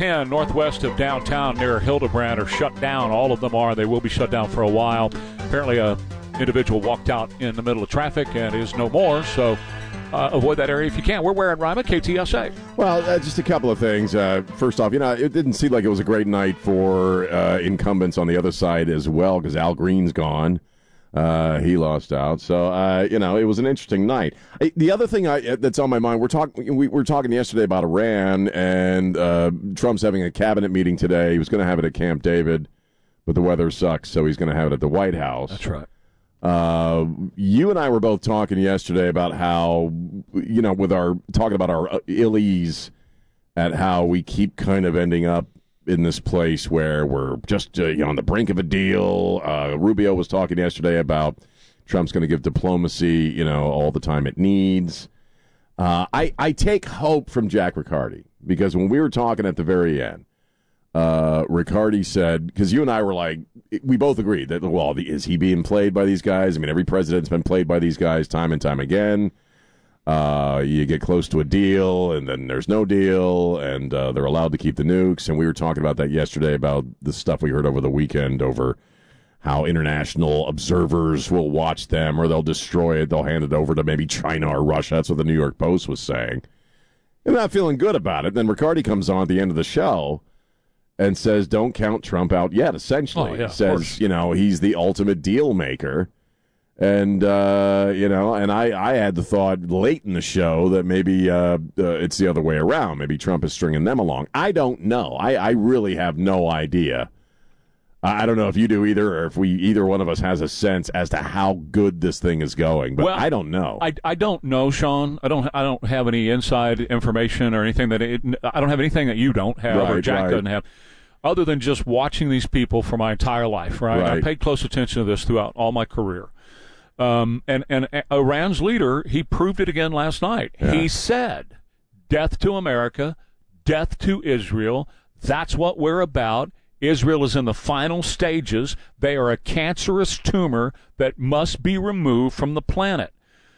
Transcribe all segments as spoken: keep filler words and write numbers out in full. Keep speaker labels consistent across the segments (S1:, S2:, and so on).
S1: ten northwest of downtown near Hildebrand are shut down. All of them are. They will be shut down for a while. Apparently a individual walked out in the middle of traffic and is no more, so uh, avoid that area if you can. We're wearing Rima, K T S A.
S2: Well, uh, just a couple of things. Uh, first off, you know, it didn't seem like it was a great night for uh, incumbents on the other side as well, because Al Green's gone. Uh, he lost out. So, uh, you know, it was an interesting night. I, the other thing I, that's on my mind, we're, talk, we, we were talking yesterday about Iran, and uh, Trump's having a cabinet meeting today. He was going to have it at Camp David, but the weather sucks, so he's going to have it at the White House.
S1: That's right.
S2: Uh, you and I were both talking yesterday about how, you know, with our talking about our ill ease at how we keep kind of ending up in this place where we're just uh, you know, on the brink of a deal. Uh, Rubio was talking yesterday about Trump's going to give diplomacy, you know, all the time it needs. Uh, I, I take hope from Jack Riccardi, because when we were talking at the very end, Uh, Riccardi said, because you and I were like, we both agreed that, well, is he being played by these guys? I mean, every president's been played by these guys time and time again. Uh, you get close to a deal, and then there's no deal, and uh, they're allowed to keep the nukes. And we were talking about that yesterday, about the stuff we heard over the weekend over how international observers will watch them, or they'll destroy it. They'll hand it over to maybe China or Russia. That's what the New York Post was saying. And not feeling good about it. Then Riccardi comes on at the end of the show and says, don't count Trump out yet, essentially.
S1: Oh, yeah,
S2: says, you know, he's the ultimate deal maker. And, uh, you know, and I, I had the thought late in the show that maybe uh, uh, it's the other way around. Maybe Trump is stringing them along. I don't know. I, I really have no idea. I don't know if you do either, or if we either one of us has a sense as to how good this thing is going. But
S1: well,
S2: I don't know.
S1: I, I don't know, Sean. I don't I don't have any inside information or anything that it, I don't have anything that you don't have
S2: right,
S1: or Jack
S2: right.
S1: doesn't have, other than just watching these people for my entire life. Right,
S2: right.
S1: I paid close attention to this throughout all my career. Um, and and Iran's leader, he proved it again last night.
S2: Yeah.
S1: He said, "Death to America, death to Israel. That's what we're about." Israel is in the final stages. They are a cancerous tumor that must be removed from the planet.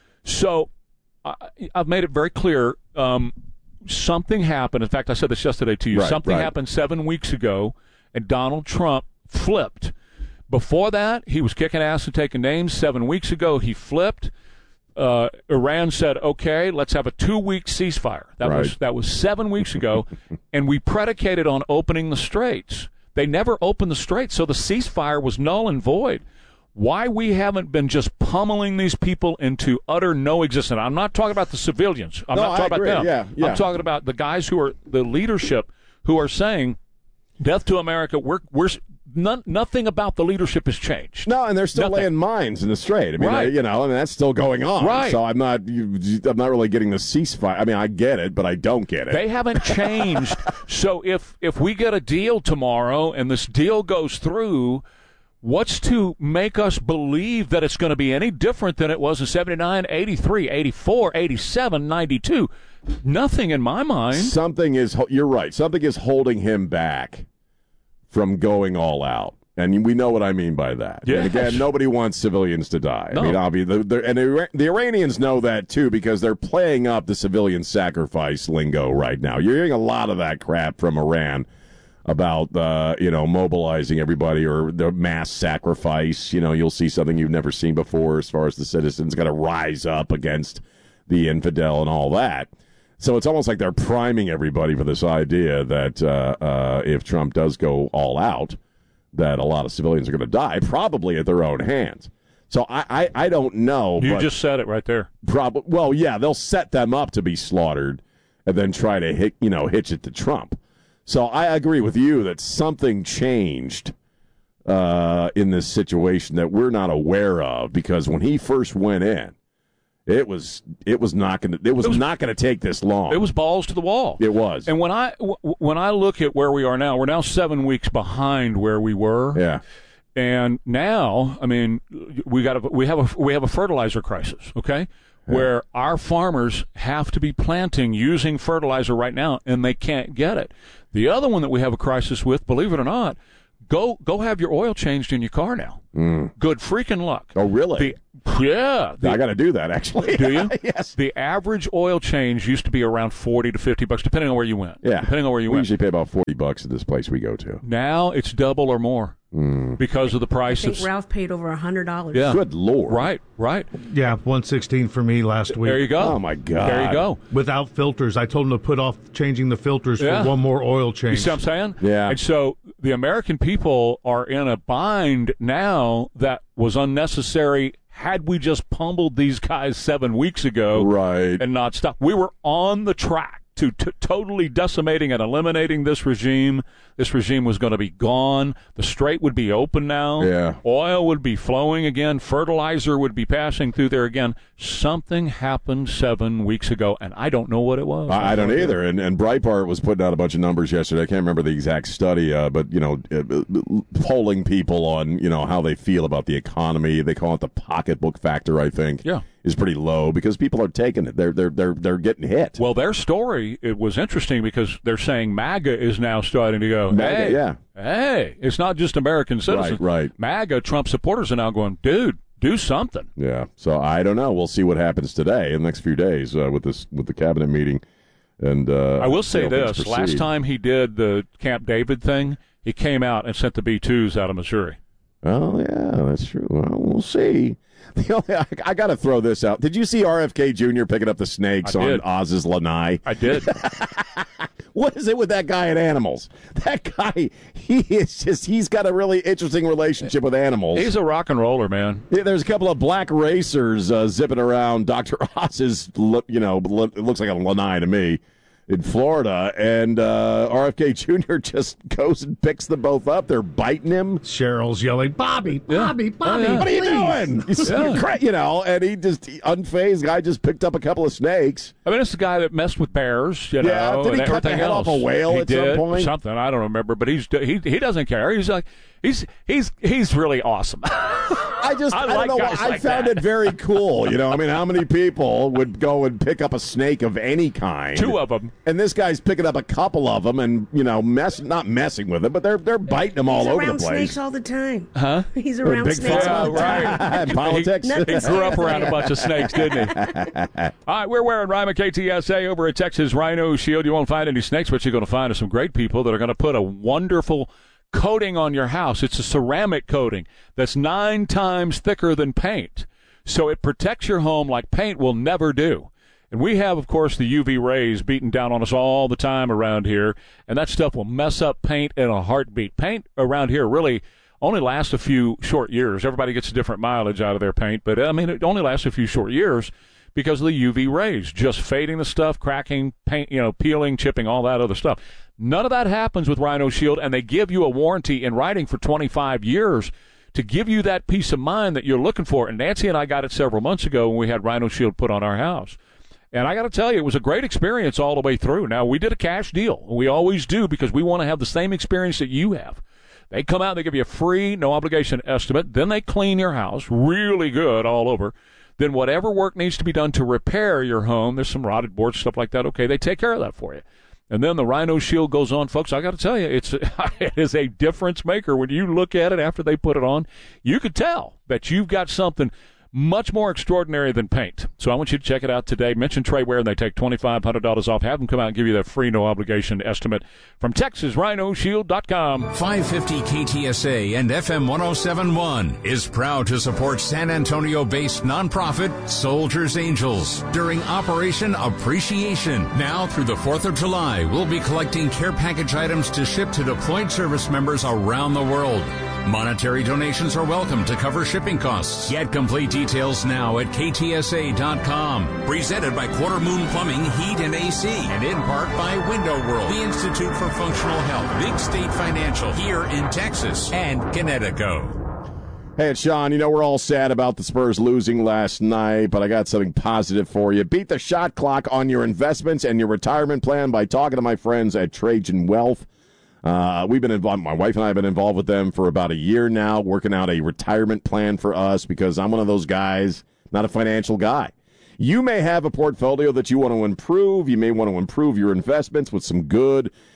S1: So I, I've made it very clear. Um, something happened. In fact, I said this yesterday to you.
S2: Right,
S1: something
S2: right.
S1: happened seven weeks ago, and Donald Trump flipped. Before that, he was kicking ass and taking names. Seven weeks ago, he flipped. Uh, Iran said, okay, let's have a two-week ceasefire. That
S2: right.
S1: was that was seven weeks ago, and we predicated on opening the straits. They never opened the straits, so the ceasefire was null and void. Why we haven't been just pummeling these people into utter no existence. I'm not talking about the civilians. I'm
S2: no,
S1: not talking
S2: I agree.
S1: about them.
S2: Yeah, yeah.
S1: I'm talking about the guys who are the leadership who are saying, death to America, we're, we're none, nothing about the leadership has changed.
S2: No, and they're still
S1: Nothing.
S2: laying mines in the strait. I mean,
S1: Right.
S2: I, you know, I mean, that's still going on.
S1: Right.
S2: So I'm not, you, I'm not really getting the ceasefire. I mean, I get it, but I don't get it.
S1: They haven't changed. So if if we get a deal tomorrow and this deal goes through, what's to make us believe that it's going to be any different than it was in seventy-nine, eighty-three, eighty-four, eighty-seven, ninety-two? Nothing in my mind.
S2: Something is, you're right, something is holding him back from going all out. And we know what I mean by that.
S1: Yes.
S2: And again, nobody wants civilians to die.
S1: No.
S2: I mean, obviously, the, and the, the Iranians know that too, because they're playing up the civilian sacrifice lingo right now. You're hearing a lot of that crap from Iran about, uh, you know, mobilizing everybody or the mass sacrifice. You know, you'll see something you've never seen before as far as the citizens got to rise up against the infidel and all that. So it's almost like they're priming everybody for this idea that uh, uh, if Trump does go all out, that a lot of civilians are going to die, probably at their own hands. So I, I, I don't know.
S1: You
S2: but
S1: just said it right there.
S2: Prob- well, yeah, they'll set them up to be slaughtered and then try to hit, you know, hitch it to Trump. So I agree with you that something changed uh, in this situation that we're not aware of, because when he first went in, it was it was not going to it was, it was not going to take this long.
S1: It was balls to the wall.
S2: It was.
S1: And when I w- when I look at where we are now, we're now seven weeks behind where we were.
S2: Yeah.
S1: And now, I mean, we got a, we have a we have a fertilizer crisis, okay? Yeah. Where our farmers have to be planting using fertilizer right now, and they can't get it. The other one that we have a crisis with, believe it or not, Go go have your oil changed in your car now.
S2: Mm.
S1: Good freaking luck.
S2: Oh, really?
S1: The, yeah. The,
S2: I got to do that, actually.
S1: Do you?
S2: Yes.
S1: The average oil change used to be around forty to fifty bucks, depending on where you went.
S2: Yeah.
S1: Depending on where you
S2: we
S1: went.
S2: usually pay about forty bucks at this place we go to.
S1: Now it's double or more
S2: mm.
S1: because of the price
S3: I think
S1: of...
S3: Ralph paid over one hundred dollars.
S1: Yeah.
S2: Good Lord.
S1: Right, right.
S4: Yeah, one sixteen for me last week.
S1: There you go.
S2: Oh, my God.
S1: There you go.
S4: Without filters. I told him to put off changing the filters
S1: Yeah.
S4: for one more oil change.
S1: You see what I'm saying?
S2: Yeah.
S1: And so the American people are in a bind now that was unnecessary had we just pummeled these guys seven weeks ago
S2: Right.
S1: and not stopped. We were on the track to t- totally decimating and eliminating this regime. This regime was going to be gone. The strait would be open now.
S2: Yeah.
S1: Oil would be flowing again. Fertilizer would be passing through there again. Something happened seven weeks ago, and I don't know what it was.
S2: I, I don't either. And, and Breitbart was putting out a bunch of numbers yesterday. I can't remember the exact study, uh, but, you know, uh, polling people on, you know, how they feel about the economy. They call it the pocketbook factor, I think.
S1: Yeah.
S2: Is pretty low because people are taking it. They're they're they're they're getting hit.
S1: Well, their story, it was interesting because they're saying MAGA is now starting to go,
S2: MAGA,
S1: hey,
S2: yeah.
S1: hey, it's not just American citizens.
S2: Right, right.
S1: MAGA, Trump supporters are now going, dude, do something.
S2: Yeah. So I don't know. We'll see what happens today in the next few days uh, with this with the cabinet meeting. And uh,
S1: I will say
S2: see how things
S1: this.
S2: proceed.
S1: Last time he did the Camp David thing, he came out and sent the B twos out of Missouri.
S2: Oh, yeah, that's true. Well, we'll see. The only, I, I got to throw this out. Did you see R F K Junior picking up the snakes
S1: I
S2: on
S1: did.
S2: Oz's lanai?
S1: I did.
S2: What is it with that guy and animals? That guy, he is just, he's got a really interesting relationship with animals.
S1: He's a rock and roller, man.
S2: Yeah, there's a couple of black racers uh, zipping around Doctor Oz's, you know, it looks like a lanai to me, in Florida, and uh, R F K Junior just goes and picks them both up. They're biting him.
S4: Cheryl's yelling, Bobby, Bobby, Bobby,
S1: Oh, yeah.
S2: What are you
S4: please."
S2: doing? He's
S1: Yeah.
S2: cra- you know, and he just, he, unfazed guy just picked up a couple of snakes.
S1: I mean, it's the guy that messed with bears, you
S2: Yeah,
S1: know,
S2: did he
S1: and
S2: cut the
S1: everything
S2: head
S1: else.
S2: off a whale
S1: he
S2: at some
S1: did,
S2: point?
S1: Something I don't remember, but he's he he doesn't care. He's like he's he's he's really awesome.
S2: I just,
S1: I
S2: I, don't
S1: like
S2: know.
S1: guys
S2: I
S1: like
S2: found
S1: that.
S2: it very cool. You know, I mean, how many people would go and pick up a snake of any kind?
S1: Two of them.
S2: And this guy's picking up a couple of them, and you know, mess not messing with them, but they're they're biting them all
S3: He's
S2: over
S3: around
S2: the place.
S3: snakes all the time.
S1: Huh?
S3: He's around
S2: big
S3: snakes
S2: fella.
S3: all the
S1: Yeah,
S3: time.
S1: right.
S2: Politics.
S1: He, he
S3: Nothing's
S1: grew up
S3: safe
S1: around a
S3: there.
S1: bunch of snakes, didn't he? All right, we're wearing Rima K T S A over at Texas Rhino Shield. You won't find any snakes. What you're going to find is some great people that are going to put a wonderful coating on your house. It's a ceramic coating that's nine times thicker than paint. So it protects your home like paint will never do. And we have, of course, the U V rays beating down on us all the time around here, and that stuff will mess up paint in a heartbeat. Paint around here really only lasts a few short years. Everybody gets a different mileage out of their paint, but, I mean, it only lasts a few short years because of the U V rays, just fading the stuff, cracking, paint, you know, peeling, chipping, all that other stuff. None of that happens with Rhino Shield, and they give you a warranty in writing for twenty-five years to give you that peace of mind that you're looking for. And Nancy and I got it several months ago when we had Rhino Shield put on our house. And I got to tell you, it was a great experience all the way through. Now, we did a cash deal. We always do because we want to have the same experience that you have. They come out, they give you a free, no-obligation estimate. Then they clean your house really good all over. Then whatever work needs to be done to repair your home, there's some rotted boards, stuff like that, okay, they take care of that for you. And then the Rhino Shield goes on, folks. I got to tell you, it's it is a difference maker. When you look at it after they put it on, you could tell that you've got something much more extraordinary than paint. So I want you to check it out today. Mention Trey Ware, and they take twenty-five hundred dollars off. Have them come out and give you that free, no-obligation estimate from Texas Rhino Shield dot com.
S5: five fifty K T S A and F M one oh seven point one is proud to support San Antonio-based nonprofit Soldiers Angels during Operation Appreciation. Now through the fourth of July, we'll be collecting care package items to ship to deployed service members around the world. Monetary donations are welcome to cover shipping costs. Get complete details now at K T S A dot com. Presented by Quarter Moon Plumbing, Heat and A C. And in part by Window World, the Institute for Functional Health, Big State Financial, here in Texas, and Connecticut.
S2: Hey, it's Sean. You know, we're all sad about the Spurs losing last night, but I got something positive for you. Beat the shot clock on your investments and your retirement plan by talking to my friends at Trajan Wealth. Uh, we've been involved, my wife and I have been involved with them for about a year now, working out a retirement plan for us because I'm one of those guys, not a financial guy. You may have a portfolio that you want to improve. You may want to improve your investments with some good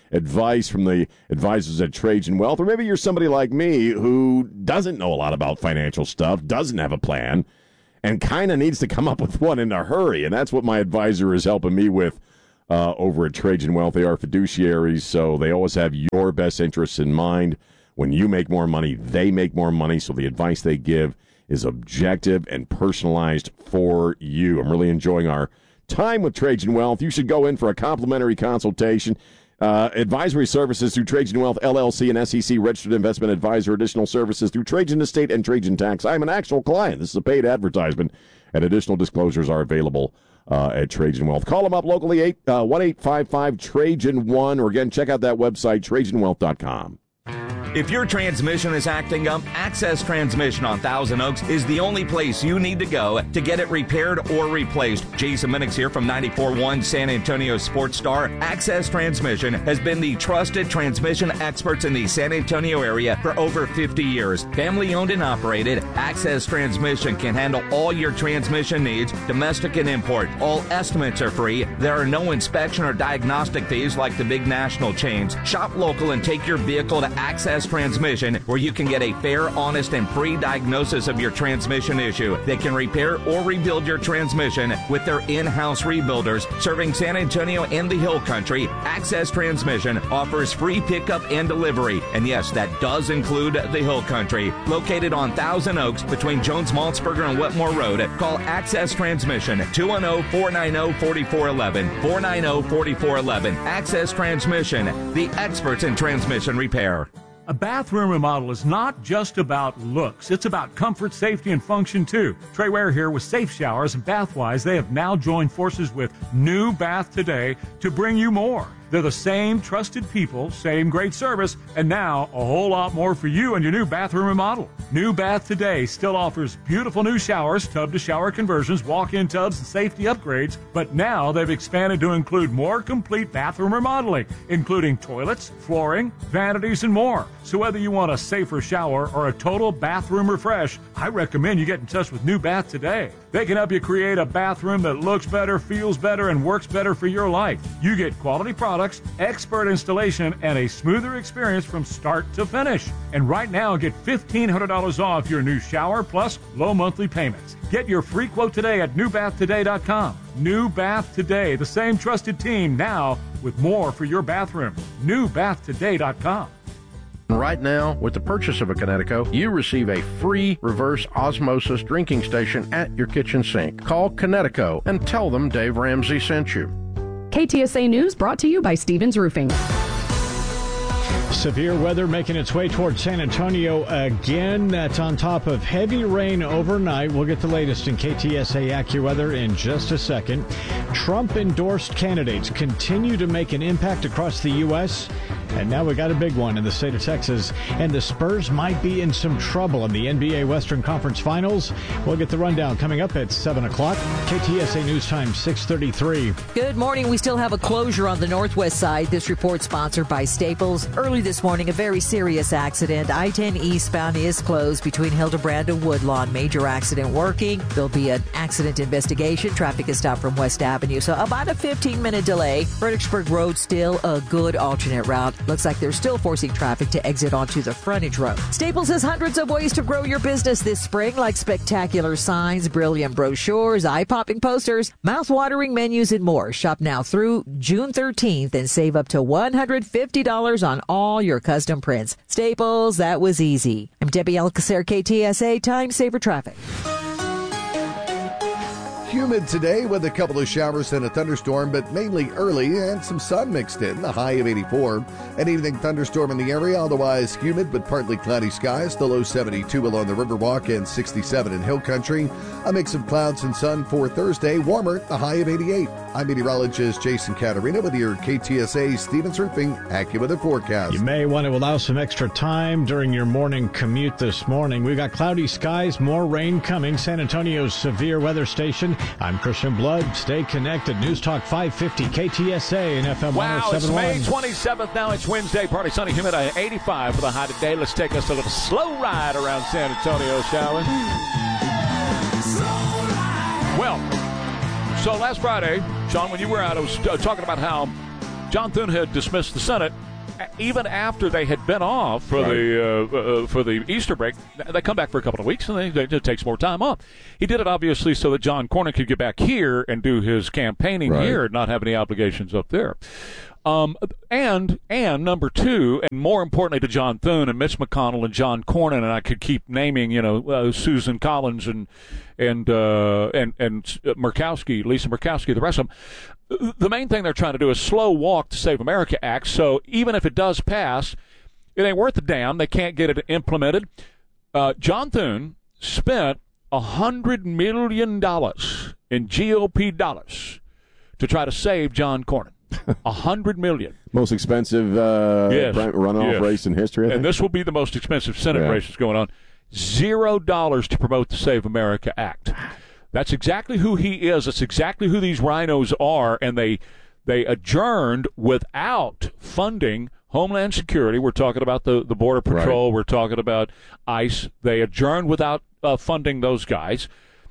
S2: advice from the advisors at Trajan Wealth, or maybe you're somebody like me who doesn't know a lot about financial stuff, doesn't have a plan, and kind of needs to come up with one in a hurry. And that's what my advisor is helping me with uh, over at Trajan Wealth. They are fiduciaries, so they always have your best interests in mind. When you make more money, they make more money, so the advice they give is objective and personalized for you. I'm really enjoying our time with Trajan Wealth. You should go in for a complimentary consultation. Uh, advisory services through Trajan Wealth, L L C, and S E C registered investment advisor. Additional services through Trajan Estate and Trajan Tax. I'm an actual client. This is a paid advertisement, and additional disclosures are available uh, at Trajan Wealth. Call them up locally, eight one eight five five Trajan one, or again, check out that website, Trajan Wealth dot com.
S6: If your transmission is acting up, Access Transmission on Thousand Oaks is the only place you need to go to get it repaired or replaced. Jason Minix here from ninety-four point one San Antonio Sports Star. Access Transmission has been the trusted transmission experts in the San Antonio area for over fifty years. Family owned and operated, Access Transmission can handle all your transmission needs, domestic and import. All estimates are free. There are no inspection or diagnostic fees like the big national chains. Shop local and take your vehicle to Access Transmission, where you can get a fair, honest, and free diagnosis of your transmission issue. They can repair or rebuild your transmission with their in-house rebuilders serving San Antonio and the Hill Country. Access Transmission offers free pickup and delivery, and yes, that does include the Hill Country. Located on Thousand Oaks between Jones-Maltzberger and Wetmore Road, call Access Transmission, two one zero, four nine zero, four four one one, four nine zero, four four one one. Access Transmission, the experts in transmission repair.
S1: A bathroom remodel is not just about looks. It's about comfort, safety, and function, too. Trey Ware here with Safe Showers and Bathwise. They have now joined forces with New Bath Today to bring you more. They're the same trusted people, same great service, and now a whole lot more for you and your new bathroom remodel. New Bath Today still offers beautiful new showers, tub-to-shower conversions, walk-in tubs, and safety upgrades, but now they've expanded to include more complete bathroom remodeling, including toilets, flooring, vanities, and more. So whether you want a safer shower or a total bathroom refresh, I recommend you get in touch with New Bath Today. They can help you create a bathroom that looks better, feels better, and works better for your life. You get quality products, expert installation, and a smoother experience from start to finish. And right now, get fifteen hundred dollars off your new shower plus low monthly payments. Get your free quote today at new bath today dot com. New Bath Today, the same trusted team now with more for your bathroom. new bath today dot com.
S7: Right now, with the purchase of a Connecticut, you receive a free reverse osmosis drinking station at your kitchen sink. Call Connecticut and tell them Dave Ramsey sent you.
S8: K T S A News brought to you by Stevens Roofing.
S9: Severe weather making its way towards San Antonio again. That's on top of heavy rain overnight. We'll get the latest in K T S A AccuWeather in just a second. Trump-endorsed candidates continue to make an impact across the U S, and now we got a big one in the state of Texas. And the Spurs might be in some trouble in the N B A Western Conference Finals. We'll get the rundown coming up at seven o'clock. K T S A News Time, six thirty-three.
S10: Good morning. We still have a closure on the northwest side. This report sponsored by Staples. Early this morning, a very serious accident. I ten eastbound is closed between Hildebrand and Woodlawn. Major accident working. There'll be an accident investigation. Traffic is stopped from West Avenue, so about a fifteen-minute delay. Fredericksburg Road still a good alternate route. Looks like they're still forcing traffic to exit onto the frontage road. Staples has hundreds of ways to grow your business this spring, like spectacular signs, brilliant brochures, eye-popping posters, mouth-watering menus, and more. Shop now through June thirteenth and save up to one hundred fifty dollars on all your custom prints. Staples, that was easy. I'm Debbie Alcacer, K T S A, Time Saver Traffic.
S11: Humid today with a couple of showers and a thunderstorm, but mainly early and some sun mixed in, a high of eighty-four. An evening thunderstorm in the area, otherwise humid but partly cloudy skies, the low seventy-two along the Riverwalk and sixty-seven in Hill Country. A mix of clouds and sun for Thursday, warmer, a high of eighty-eight. I'm meteorologist Jason Caterina with your K T S A Stevens Roofing AccuWeather forecast.
S9: You may want to allow some extra time during your morning commute this morning. We've got cloudy skies, more rain coming. San Antonio's severe weather station. I'm Christian Blood. Stay connected. News Talk five fifty K T S A and F M
S1: wow,
S9: one oh seven point one.
S1: Wow, it's May twenty-seventh now. It's Wednesday. Partly sunny, humid, at eighty-five for the high today. Let's take us a little slow ride around San Antonio, shall we? Well, so last Friday, Sean, when you were out, I was uh, talking about how John Thune had dismissed the Senate even after they had been off for right. the uh, uh, for the Easter break. They come back for a couple of weeks, and they, they, it takes more time off. He did it, obviously, so that John Cornyn could get back here and do his campaigning right. here and not have any obligations up there. Um, and, and number two, and more importantly to John Thune and Mitch McConnell and John Cornyn, and I could keep naming, you know, uh, Susan Collins and and uh, and and Murkowski, Lisa Murkowski, the rest of them. The main thing they're trying to do is slow walk the Save America Act. So even if it does pass, it ain't worth a damn. They can't get it implemented. Uh, John Thune spent a hundred million dollars in G O P dollars to try to save John Cornyn. A hundred million.
S2: Most expensive uh,
S1: yes.
S2: runoff
S1: yes.
S2: race in history. I
S1: and
S2: think.
S1: This will be the most expensive Senate
S2: yeah.
S1: race that's going on. Zero dollars to promote the Save America Act. That's exactly who he is. That's exactly who these rhinos are. And they they adjourned without funding Homeland Security. We're talking about the, the Border Patrol. Right. We're talking about ICE. They adjourned without uh, funding those guys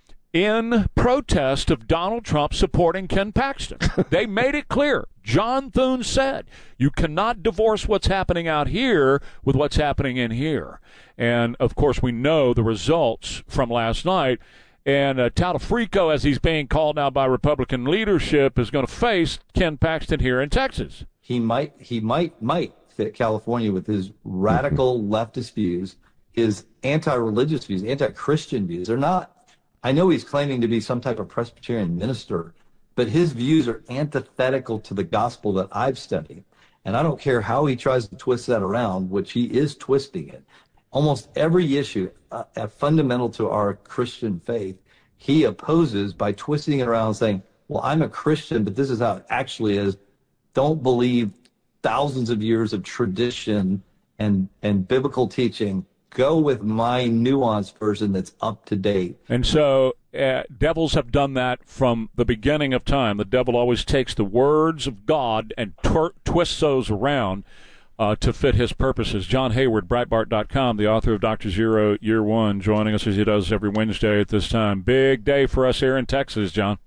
S1: in protest of Donald Trump supporting Ken Paxton. They made it clear. John Thune said, you cannot divorce what's happening out here with what's happening in here. And, of course, we know the results from last night. And uh, Talafrico, as he's being called now by Republican leadership, is going to face Ken Paxton here in Texas.
S12: He might, he might, might fit California with his radical leftist views, his anti-religious views, anti-Christian views. They're not. I know he's claiming to be some type of Presbyterian minister, but his views are antithetical to the gospel that I've studied. And I don't care how he tries to twist that around, which he is twisting it. Almost every issue uh, fundamental to our Christian faith, he opposes by twisting it around saying, well, I'm a Christian, but this is how it actually is. Don't believe thousands of years of tradition and, and biblical teaching. Go with my nuanced version that's up to date.
S1: And so uh, devils have done that from the beginning of time. The devil always takes the words of God and tw- twists those around uh, to fit his purposes. John Hayward, Breitbart dot com, the author of Doctor Zero Year One, joining us as he does every Wednesday at this time. Big day for us here in Texas, John.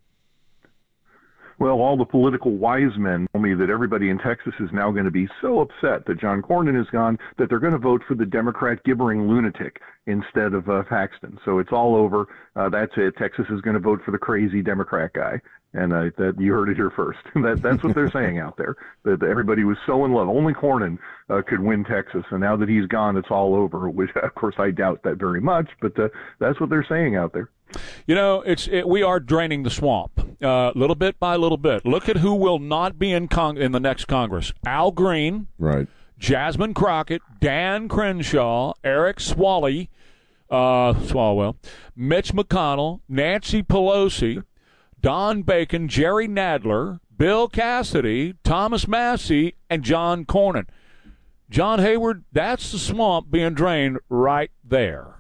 S13: Well, all the political wise men tell me that everybody in Texas is now going to be so upset that John Cornyn is gone that they're going to vote for the Democrat gibbering lunatic instead of uh, Paxton. So it's all over. Uh, that's it. Texas is going to vote for the crazy Democrat guy. And uh, that you heard it here first. that, that's what they're saying out there, that everybody was so in love. Only Cornyn uh, could win Texas, and now that he's gone, it's all over, which, of course, I doubt that very much, but uh, that's what they're saying out there.
S1: You know, it's it, we are draining the swamp, uh, little bit by little bit. Look at who will not be in con- in the next Congress. Al Green,
S2: right?
S1: Jasmine Crockett, Dan Crenshaw, Eric Swalwell, uh, Swalwell, Mitch McConnell, Nancy Pelosi, Don Bacon, Jerry Nadler, Bill Cassidy, Thomas Massey, and John Cornyn. John Hayward, that's the swamp being drained right there.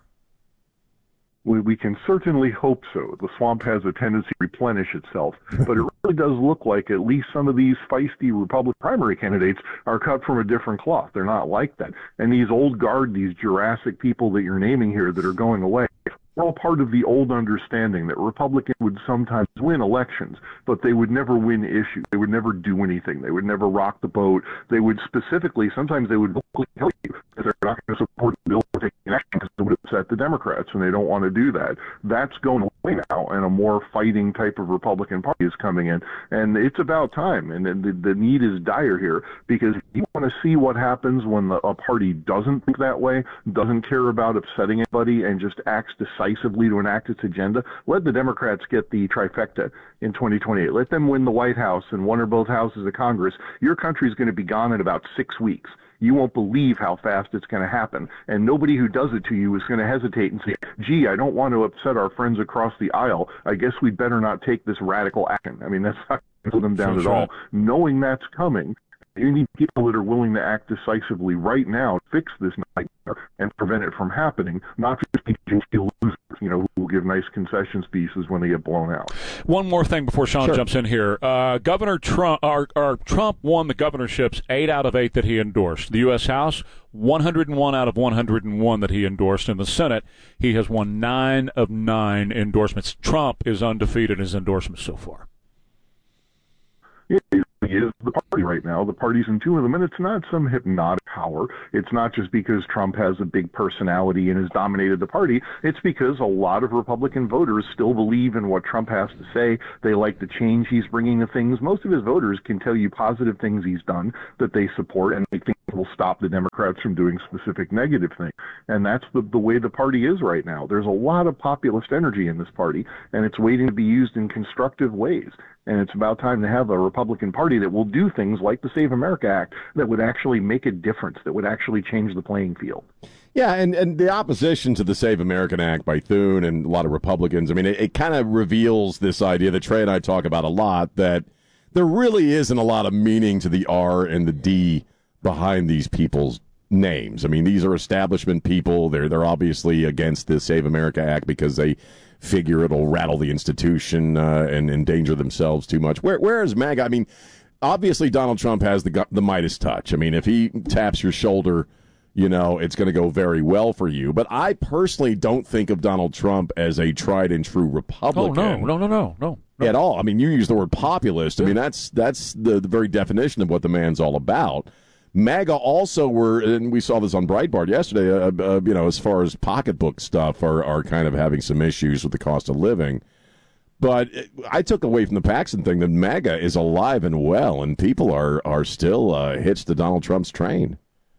S13: We, we can certainly hope so. The swamp has a tendency to replenish itself, but it really does look like at least some of these feisty Republican primary candidates are cut from a different cloth. They're not like that. And these old guard, these Jurassic people that you're naming here that are going away, we're all part of the old understanding that Republicans would sometimes win elections, but they would never win issues. They would never do anything. They would never rock the boat. They would specifically, sometimes they would vocally tell you that they're not going to support the bill or take action because it would upset the Democrats, and they don't want to do that. That's going away now, and a more fighting type of Republican Party is coming in, and it's about time, and the, the need is dire here, because you want to see what happens when the, a party doesn't think that way, doesn't care about upsetting anybody, and just acts decisively to enact its agenda. Let the Democrats get the trifecta in twenty twenty-eight. Let them win the White House and one or both houses of Congress. Your country is going to be gone in about six weeks. You won't believe how fast it's going to happen. And nobody who does it to you is going to hesitate and say, gee, I don't want to upset our friends across the aisle. I guess we'd better not take this radical action. I mean, that's not going to slow them down
S1: That's
S13: at
S1: right.
S13: all. Knowing that's coming, you need people that are willing to act decisively right now to fix this nightmare and prevent it from happening, not just people losers, you know, who will give nice concession speeches when they get blown out.
S1: One more thing before Sean
S2: Sure.
S1: jumps in here. Uh, Governor Trump, or, or Trump won the governorships eight out of eight that he endorsed. The U S House, one hundred one out of one hundred one that he endorsed. In the Senate, he has won nine of nine endorsements. Trump is undefeated in his endorsements so far.
S13: He is the party right now. The party's in tune with them, and it's not some hypnotic power. It's not just because Trump has a big personality and has dominated the party. It's because a lot of Republican voters still believe in what Trump has to say. They like the change he's bringing to things. Most of his voters can tell you positive things he's done that they support, and they think will stop the Democrats from doing specific negative things. And that's the, the way the party is right now. There's a lot of populist energy in this party, and it's waiting to be used in constructive ways. And it's about time to have a Republican Party that will do things like the Save America Act that would actually make a difference, that would actually change the playing field.
S2: Yeah, and, and the opposition to the Save American Act by Thune and a lot of Republicans, I mean, it, it kind of reveals this idea that Trey and I talk about a lot, that there really isn't a lot of meaning to the R and the D behind these people's names. I mean, these are establishment people. They're they're obviously against the Save America Act because they figure it'll rattle the institution uh, and endanger themselves too much. Where, whereas MAGA, I mean, obviously Donald Trump has the the Midas touch. I mean, if he taps your shoulder, you know, it's going to go very well for you. But I personally don't think of Donald Trump as a tried and true Republican.
S1: Oh, no, no, no, no, no. no.
S2: At all. I mean, you use the word populist. I mean, that's that's the, the very definition of what the man's all about. MAGA also were, and we saw this on Breitbart yesterday, uh, uh, you know, as far as pocketbook stuff, are, are kind of having some issues with the cost of living. But I took away from the Paxton thing that MAGA is alive and well, and people are, are still uh, hitched to Donald Trump's train.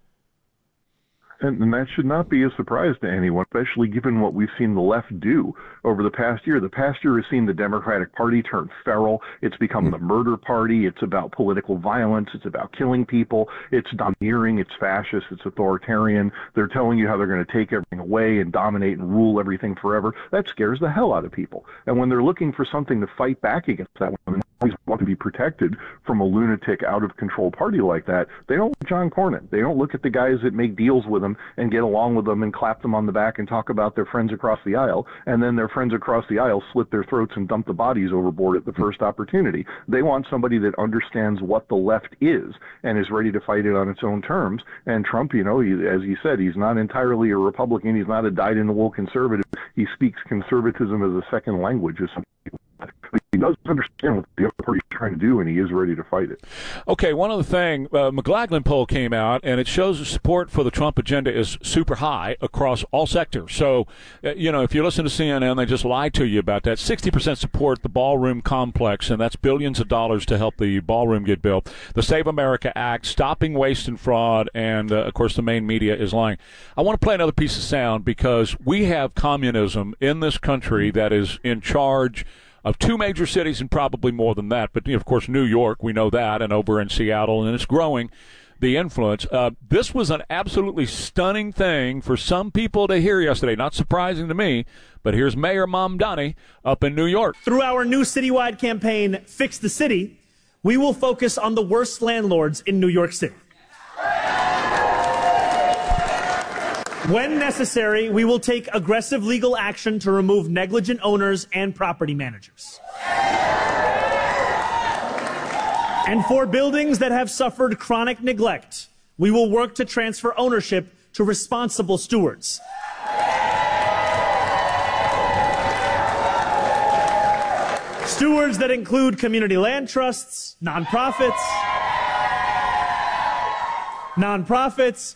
S13: And, and that should not be a surprise to anyone, especially given what we've seen the left do over the past year. The past year has seen the Democratic Party turn feral. It's become the murder party. It's about political violence. It's about killing people. It's domineering. It's fascist. It's authoritarian. They're telling you how they're going to take everything away and dominate and rule everything forever. That scares the hell out of people. And when they're looking for something to fight back against that, when they always want to be protected from a lunatic, out-of-control party like that, they don't look at John Cornyn. They don't look at the guys that make deals with them and get along with them and clap them on the back and talk about their friends across the aisle, and then their friends across the aisle slit their throats and dump the bodies overboard at the first opportunity. They want somebody that understands what the left is and is ready to fight it on its own terms. And Trump, you know, he, as he said, he's not entirely a Republican. He's not a dyed-in-the-wool conservative. He speaks conservatism as a second language, as some people. He does understand what the other party is trying to do, and he is ready to fight it.
S1: Okay, one other thing. Uh, McLaughlin poll came out, and it shows the support for the Trump agenda is super high across all sectors. So, uh, you know, if you listen to C N N, they just lie to you about that. sixty percent support the ballroom complex, and that's billions of dollars to help the ballroom get built. The Save America Act, stopping waste and fraud, and, uh, of course, the main media is lying. I want to play another piece of sound because we have communism in this country that is in charge of two major cities and probably more than that. But, you know, of course, New York, we know that, and over in Seattle, and it's growing, the influence. Uh, this was an absolutely stunning thing for some people to hear yesterday. Not surprising to me, but here's Mayor Mamdani up in New York.
S14: Through our new citywide campaign, Fix the City, we will focus on the worst landlords in New York City. When necessary, we will take aggressive legal action to remove negligent owners and property managers. And for buildings that have suffered chronic neglect, we will work to transfer ownership to responsible stewards. Stewards that include community land trusts, nonprofits, nonprofits,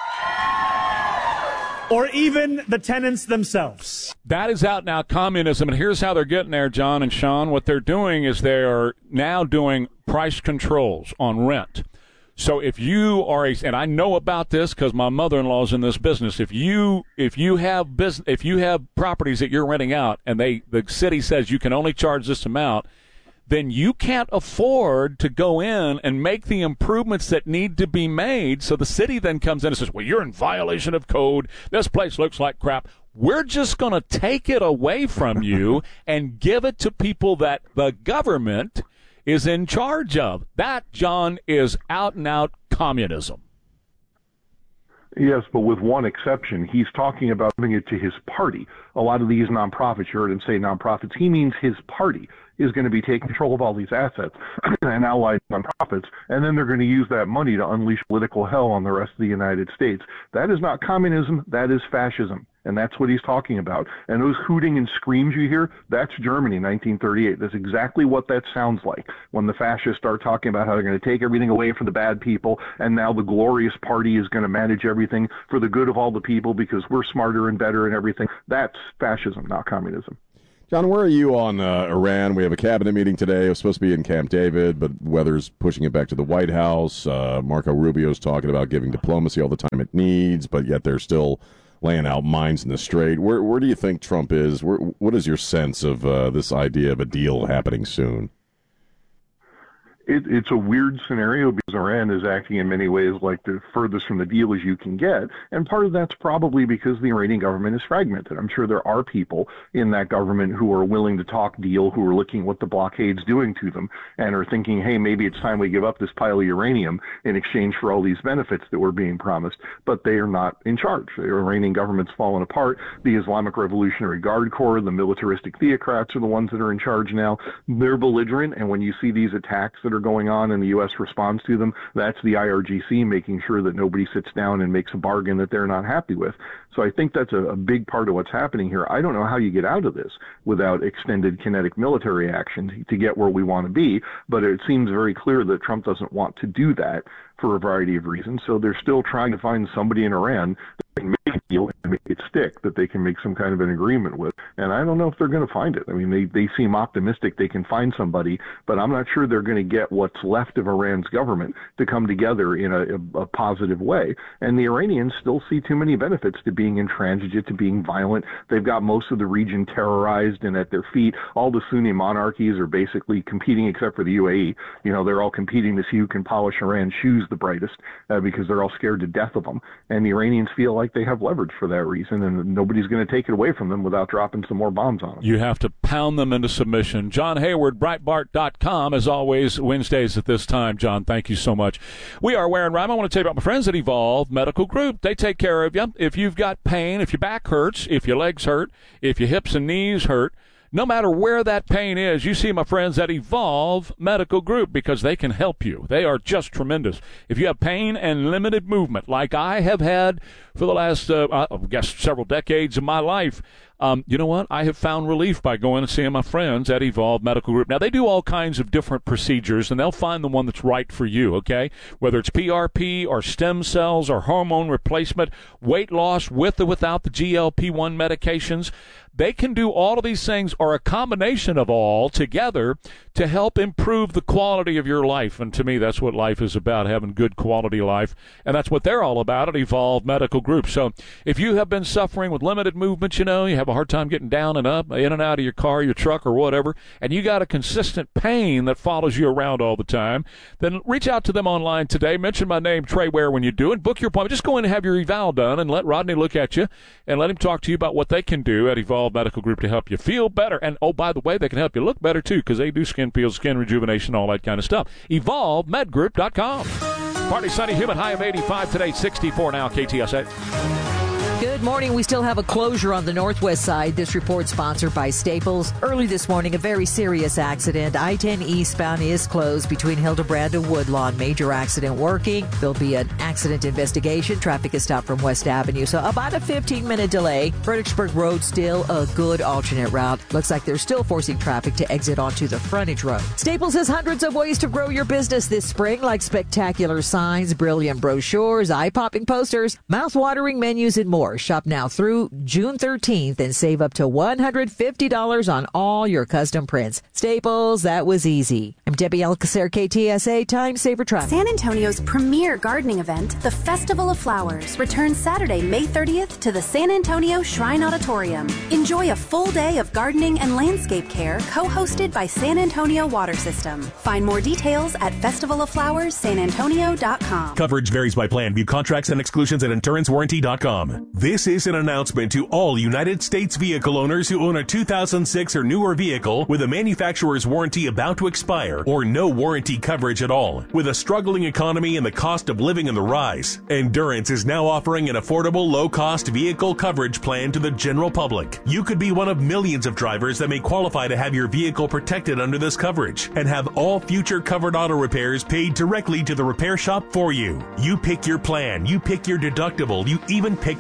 S14: or even the tenants themselves.
S1: That is out now, communism, and here's how they're getting there, John and Sean. What they're doing is they are now doing price controls on rent. So if you are a, and I know about this because my mother-in-law is in this business. If you if you have business, if you have properties that you're renting out, and they the city says you can only charge this amount, then you can't afford to go in and make the improvements that need to be made. So the city then comes in and says, well, you're in violation of code. This place looks like crap. We're just going to take it away from you and give it to people that the government is in charge of. That, John, is out-and-out communism.
S13: Yes, but with one exception. He's talking about giving it to his party. A lot of these nonprofits, you heard him say nonprofits, he means his party is going to be taking control of all these assets and allied nonprofits, and then they're going to use that money to unleash political hell on the rest of the United States. That is not communism. That is fascism. And that's what he's talking about. And those hooting and screams you hear, that's Germany, nineteen thirty-eight. That's exactly what that sounds like when the fascists start talking about how they're going to take everything away from the bad people, and now the glorious party is going to manage everything for the good of all the people because we're smarter and better and everything. That's fascism, not communism.
S2: John, where are you on uh, Iran? We have a cabinet meeting today. It was supposed to be in Camp David, but weather's pushing it back to the White House. Uh, Marco Rubio's talking about giving diplomacy all the time it needs, but yet they're still laying out mines in the Strait. Where where do you think Trump is? Where, what is your sense of uh, this idea of a deal happening soon?
S13: It, it's a weird scenario because Iran is acting in many ways like the furthest from the deal as you can get, and part of that's probably because the Iranian government is fragmented. I'm sure there are people in that government who are willing to talk deal, who are looking at what the blockade's doing to them, and are thinking, hey, maybe it's time we give up this pile of uranium in exchange for all these benefits that were being promised, but they are not in charge. The Iranian government's fallen apart. The Islamic Revolutionary Guard Corps, the militaristic theocrats are the ones that are in charge now. They're belligerent, and when you see these attacks that are going on and the U S responds to them, that's the I R G C making sure that nobody sits down and makes a bargain that they're not happy with. So I think that's a, a big part of what's happening here. I don't know how you get out of this without extended kinetic military action to get where we want to be, but it seems very clear that Trump doesn't want to do that for a variety of reasons. So they're still trying to find somebody in Iran that can make a deal and make it stick, that they can make some kind of an agreement with. And I don't know if they're going to find it. I mean, they, they seem optimistic they can find somebody, but I'm not sure they're going to get what's left of Iran's government to come together in a, a, a positive way. And the Iranians still see too many benefits to being intransigent, to being violent. They've got most of the region terrorized and at their feet. All the Sunni monarchies are basically competing except for the U A E. You know, they're all competing to see who can polish Iran's shoes the brightest uh, because they're all scared to death of them. And the Iranians feel like they have leverage for that reason, and nobody's going to take it away from them without dropping some more bombs on them.
S1: You have to pound them into submission. John Hayward, Breitbart dot com, as always, Wednesdays at this time. John, thank you so much. We are Ware and Rhyme. I want to tell you about my friends at Evolve Medical Group. They take care of you. If you've got pain, if your back hurts, if your legs hurt, if your hips and knees hurt, no matter where that pain is, you see my friends at Evolve Medical Group because they can help you. They are just tremendous. If you have pain and limited movement like I have had for the last, uh, I guess, several decades of my life, Um, you know what? I have found relief by going and seeing my friends at Evolve Medical Group. Now, they do all kinds of different procedures, and they'll find the one that's right for you, okay? Whether it's P R P or stem cells or hormone replacement, weight loss with or without the G L P one medications, they can do all of these things or a combination of all together to help improve the quality of your life. And to me, that's what life is about, having good quality life. And that's what they're all about at Evolve Medical Group. So if you have been suffering with limited movement, you know, you have a hard time getting down and up, in and out of your car, your truck, or whatever, and you got a consistent pain that follows you around all the time, then reach out to them online today. Mention my name, Trey Ware, when you do it. Book your appointment. Just go in and have your eval done and let Rodney look at you and let him talk to you about what they can do at Evolve Medical Group to help you feel better. And, oh, by the way, they can help you look better, too, because they do skin peels, skin rejuvenation, all that kind of stuff. Evolve Med Group dot com. Partly sunny, humid, high of eighty-five today, sixty-four now, K T S A.
S10: Good morning. We still have a closure on the northwest side. This report sponsored by Staples. Early this morning, a very serious accident. I ten eastbound is closed between Hildebrand and Woodlawn. Major accident working. There'll be an accident investigation. Traffic is stopped from West Avenue. So about a fifteen-minute delay. Fredericksburg Road still a good alternate route. Looks like they're still forcing traffic to exit onto the frontage road. Staples has hundreds of ways to grow your business this spring, like spectacular signs, brilliant brochures, eye-popping posters, mouth-watering menus, and more. Shop now through June thirteenth and save up to one hundred fifty dollars on all your custom prints. Staples, that was easy. I'm Debbie Alcacer, K T S A, Time Saver Traffic.
S15: San Antonio's premier gardening event, the Festival of Flowers, returns Saturday, May thirtieth to the San Antonio Shrine Auditorium. Enjoy a full day of gardening and landscape care co-hosted by San Antonio Water System. Find more details at festival of flowers san antonio dot com.
S16: Coverage varies by plan. View contracts and exclusions at endurance warranty dot com. This is an announcement to all United States vehicle owners who own a two thousand six or newer vehicle with a manufacturer's warranty about to expire or no warranty coverage at all. With a struggling economy and the cost of living on the rise, Endurance is now offering an affordable, low-cost vehicle coverage plan to the general public. You could be one of millions of drivers that may qualify to have your vehicle protected under this coverage and have all future covered auto repairs paid directly to the repair shop for you. You pick your plan, you pick your deductible, you even pick the repair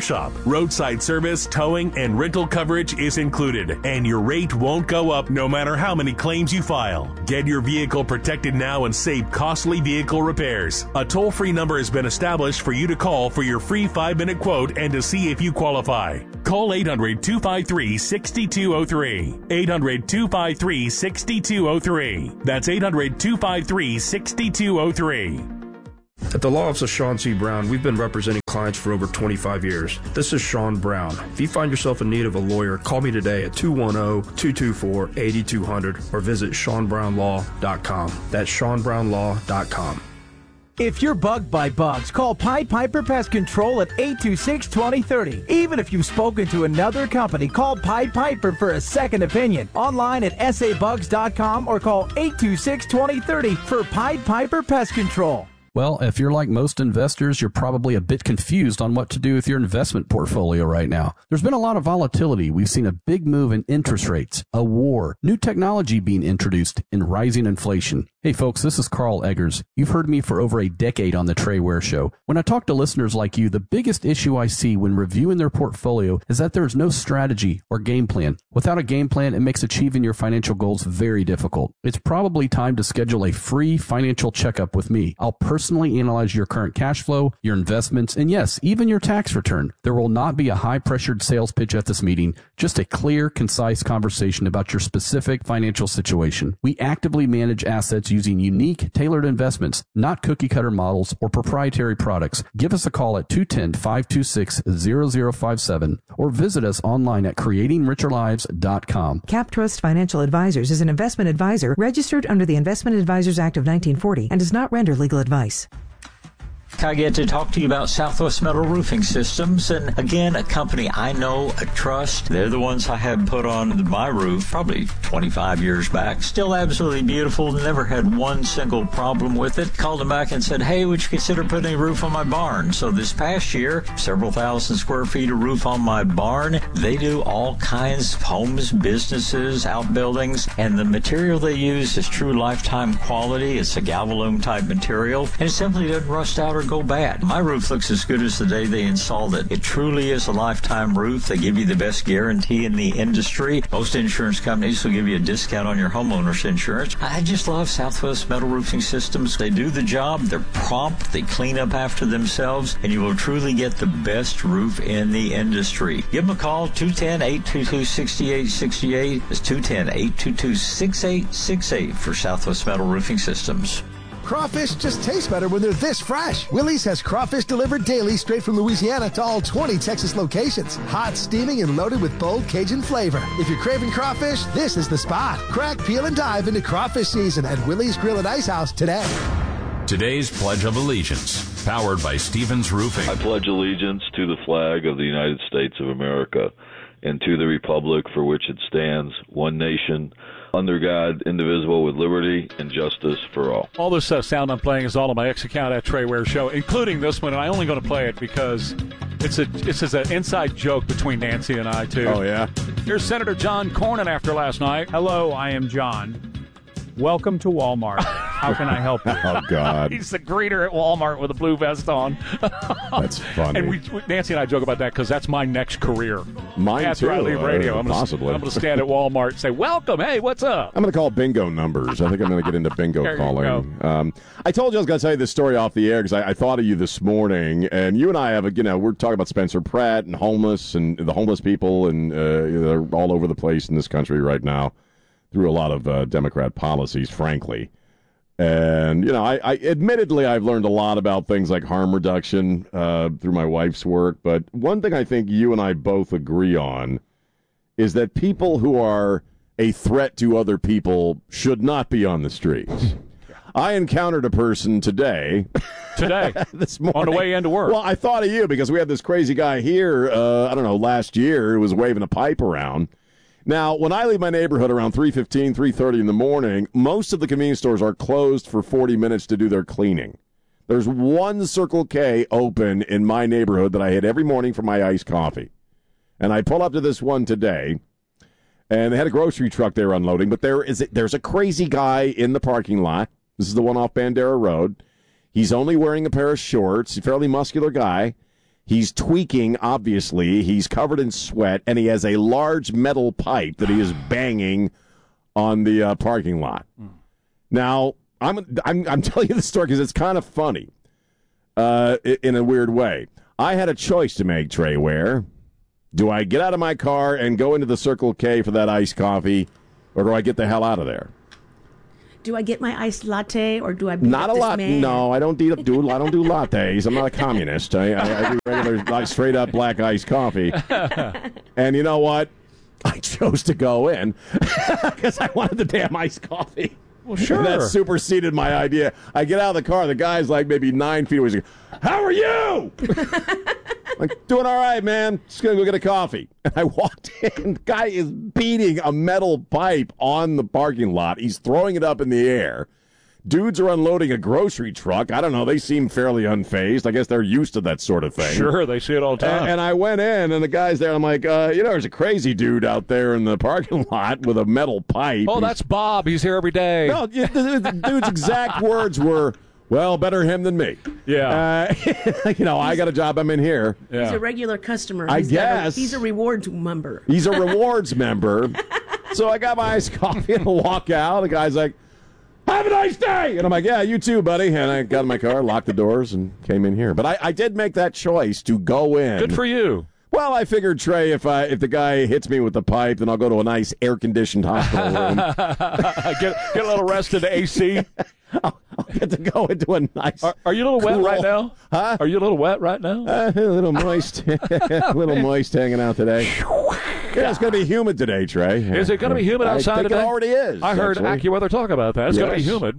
S16: shop. Roadside service, towing, and rental coverage is included, and your rate won't go up no matter how many claims you file. Get your vehicle protected now and save costly vehicle repairs. A toll-free number has been established for you to call for your free five-minute quote and to see if you qualify. Call eight hundred, two five three, six two zero three. eight hundred, two five three, six two zero three. That's eight hundred, two five three, six two zero three.
S17: At the Law Office of Sean C. Brown, we've been representing clients for over twenty-five years. This is Sean Brown. If you find yourself in need of a lawyer, call me today at two one zero, two two four, eight two zero zero or visit sean brown law dot com. That's sean brown law dot com.
S18: If you're bugged by bugs, call Pied Piper Pest Control at eight two six, two zero three zero. Even if you've spoken to another company, call Pied Piper for a second opinion. Online at s a bugs dot com or call eight two six, two zero three zero for Pied Piper Pest Control.
S19: Well, if you're like most investors, you're probably a bit confused on what to do with your investment portfolio right now. There's been a lot of volatility. We've seen a big move in interest rates, a war, new technology being introduced, and rising inflation. Hey folks, this is Carl Eggers. You've heard me for over a decade on the Trey Ware Show. When I talk to listeners like you, the biggest issue I see when reviewing their portfolio is that there's no strategy or game plan. Without a game plan, it makes achieving your financial goals very difficult. It's probably time to schedule a free financial checkup with me. I'll personally analyze your current cash flow, your investments, and yes, even your tax return. There will not be a high-pressured sales pitch at this meeting, just a clear, concise conversation about your specific financial situation. We actively manage assets using unique, tailored investments, not cookie-cutter models or proprietary products. Give us a call at two one zero, five two six, zero zero five seven or visit us online at creating richer lives dot com.
S20: CapTrust Financial Advisors is an investment advisor registered under the Investment Advisors Act of nineteen forty and does not render legal advice.
S21: I get to talk to you about Southwest Metal Roofing Systems, and again, a company I know, I trust. They're the ones I had put on my roof probably twenty-five years back. Still absolutely beautiful, never had one single problem with it. Called them back and said, hey, would you consider putting a roof on my barn? So this past year, several thousand square feet of roof on my barn. They do all kinds of homes, businesses, outbuildings, and the material they use is true lifetime quality. It's a Galvalume type material, and it simply doesn't rust out or go bad. My roof looks as good as the day they installed it. It truly is a lifetime roof. They give you the best guarantee in the industry. Most insurance companies will give you a discount on your homeowner's insurance. I just love Southwest Metal Roofing Systems. They do the job. They're prompt. They clean up after themselves, and you will truly get the best roof in the industry. Give them a call, two one zero, eight two two, six eight six eight. It's two one zero, eight two two, six eight six eight for Southwest Metal Roofing Systems.
S22: Crawfish just taste better when they're this fresh. Willie's has crawfish delivered daily straight from Louisiana to all twenty Texas locations. Hot, steaming, and loaded with bold Cajun flavor. If you're craving crawfish, this is the spot. Crack, peel, and dive into crawfish season at Willie's Grill and Ice House today.
S5: Today's Pledge of Allegiance, powered by Stevens Roofing.
S23: I pledge allegiance to the flag of the United States of America and to the republic for which it stands, one nation, under God, indivisible, with liberty and justice for all.
S1: All this uh, sound I'm playing is all on my X account at Trey Ware Show, including this one, and I'm only going to play it because it's a it's just an inside joke between Nancy and I, too.
S2: Oh, yeah?
S1: Here's Senator John Cornyn after last night.
S24: Hello, I am John. Welcome to Walmart. How can I help you?
S2: Oh, God.
S1: He's the greeter at Walmart with a blue vest on.
S2: That's funny.
S1: And we, Nancy and I joke about that because that's my next career.
S2: Mine,
S1: After
S2: too.
S1: I leave radio,
S2: uh,
S1: I'm gonna,
S2: possibly.
S1: I'm going to stand at Walmart and say, welcome, hey, what's up?
S2: I'm going to call bingo numbers. I think I'm going to get into bingo
S1: There you
S2: calling. Um, I told you I was going to tell you this story off the air because I, I thought of you this morning, and you and I have, a, you know, we're talking about Spencer Pratt and homeless and the homeless people, and uh, they're all over the place in this country right now through a lot of uh, Democrat policies, frankly. And, you know, I, I admittedly, I've learned a lot about things like harm reduction uh, through my wife's work. But one thing I think you and I both agree on is that people who are a threat to other people should not be on the streets. I encountered a person today.
S1: Today?
S2: this morning.
S1: On the way into work?
S2: Well, I thought of you because we had this crazy guy here, uh, I don't know, last year who was waving a pipe around. Now, when I leave my neighborhood around three fifteen, three thirty in the morning, most of the convenience stores are closed for forty minutes to do their cleaning. There's one Circle K open in my neighborhood that I hit every morning for my iced coffee. And I pull up to this one today, and they had a grocery truck there unloading, but there is a, there's a crazy guy in the parking lot. This is the one off Bandera Road. He's only wearing a pair of shorts, a fairly muscular guy. He's tweaking, obviously. He's covered in sweat, and he has a large metal pipe that he is banging on the uh, parking lot. Mm. Now, I'm, I'm I'm telling you this story because it's kind of funny uh, in a weird way. I had a choice to make, Trey Ware. Do I get out of my car and go into the Circle K for that iced coffee, or do I get the hell out of there?
S3: Do I get my iced latte, or do I beat
S2: Not
S3: up
S2: a
S3: this
S2: lot.
S3: man?
S2: No, I don't do, do I don't do lattes. I'm not a communist. I, I, I do regular, like, straight up black iced coffee. And you know what? I chose to go in because I wanted the damn iced coffee.
S1: Well, sure.
S2: And that superseded my idea. I get out of the car. The guy's like maybe nine feet away. He's like, "How are you?" Like, doing all right, man. Just going to go get a coffee. And I walked in. The guy is beating a metal pipe on the parking lot. He's throwing it up in the air. Dudes are unloading a grocery truck. I don't know. They seem fairly unfazed. I guess they're used to that sort of thing.
S1: Sure, they see it all the time.
S2: And, and I went in, and the guy's there. I'm like, uh, you know, there's a crazy dude out there in the parking lot with a metal pipe.
S1: Oh, that's Bob. He's here every day.
S2: No, the, the, the dude's exact words were, well, better him than me.
S1: Yeah.
S2: Uh, you know, I got a job. I'm in here.
S3: He's a regular customer.
S2: I
S3: He's got a-
S2: guess.
S3: he's a rewards member.
S2: He's a rewards member. So I got my iced coffee and walk out. The guy's like, have a nice day. And I'm like, yeah, you too, buddy. And I got in my car, locked the doors, and came in here. But I, I did make that choice to go in.
S1: Good for you.
S2: Well, I figured, Trey, if I if the guy hits me with the pipe, then I'll go to a nice air-conditioned hospital room.
S1: get, get a little rest in the A C.
S2: I'll, I'll get to go into a nice.
S1: Are, are you a little wet
S2: cool-
S1: right now?
S2: Huh?
S1: Are you a little wet right now?
S2: Uh, a little moist. a little moist hanging out today. Yeah, it's going to be humid today, Trey.
S1: Is it going to be humid outside
S2: I think
S1: today?
S2: it already is.
S1: I heard
S2: actually.
S1: AccuWeather talk about that. It's going to be
S2: Yes.
S1: humid.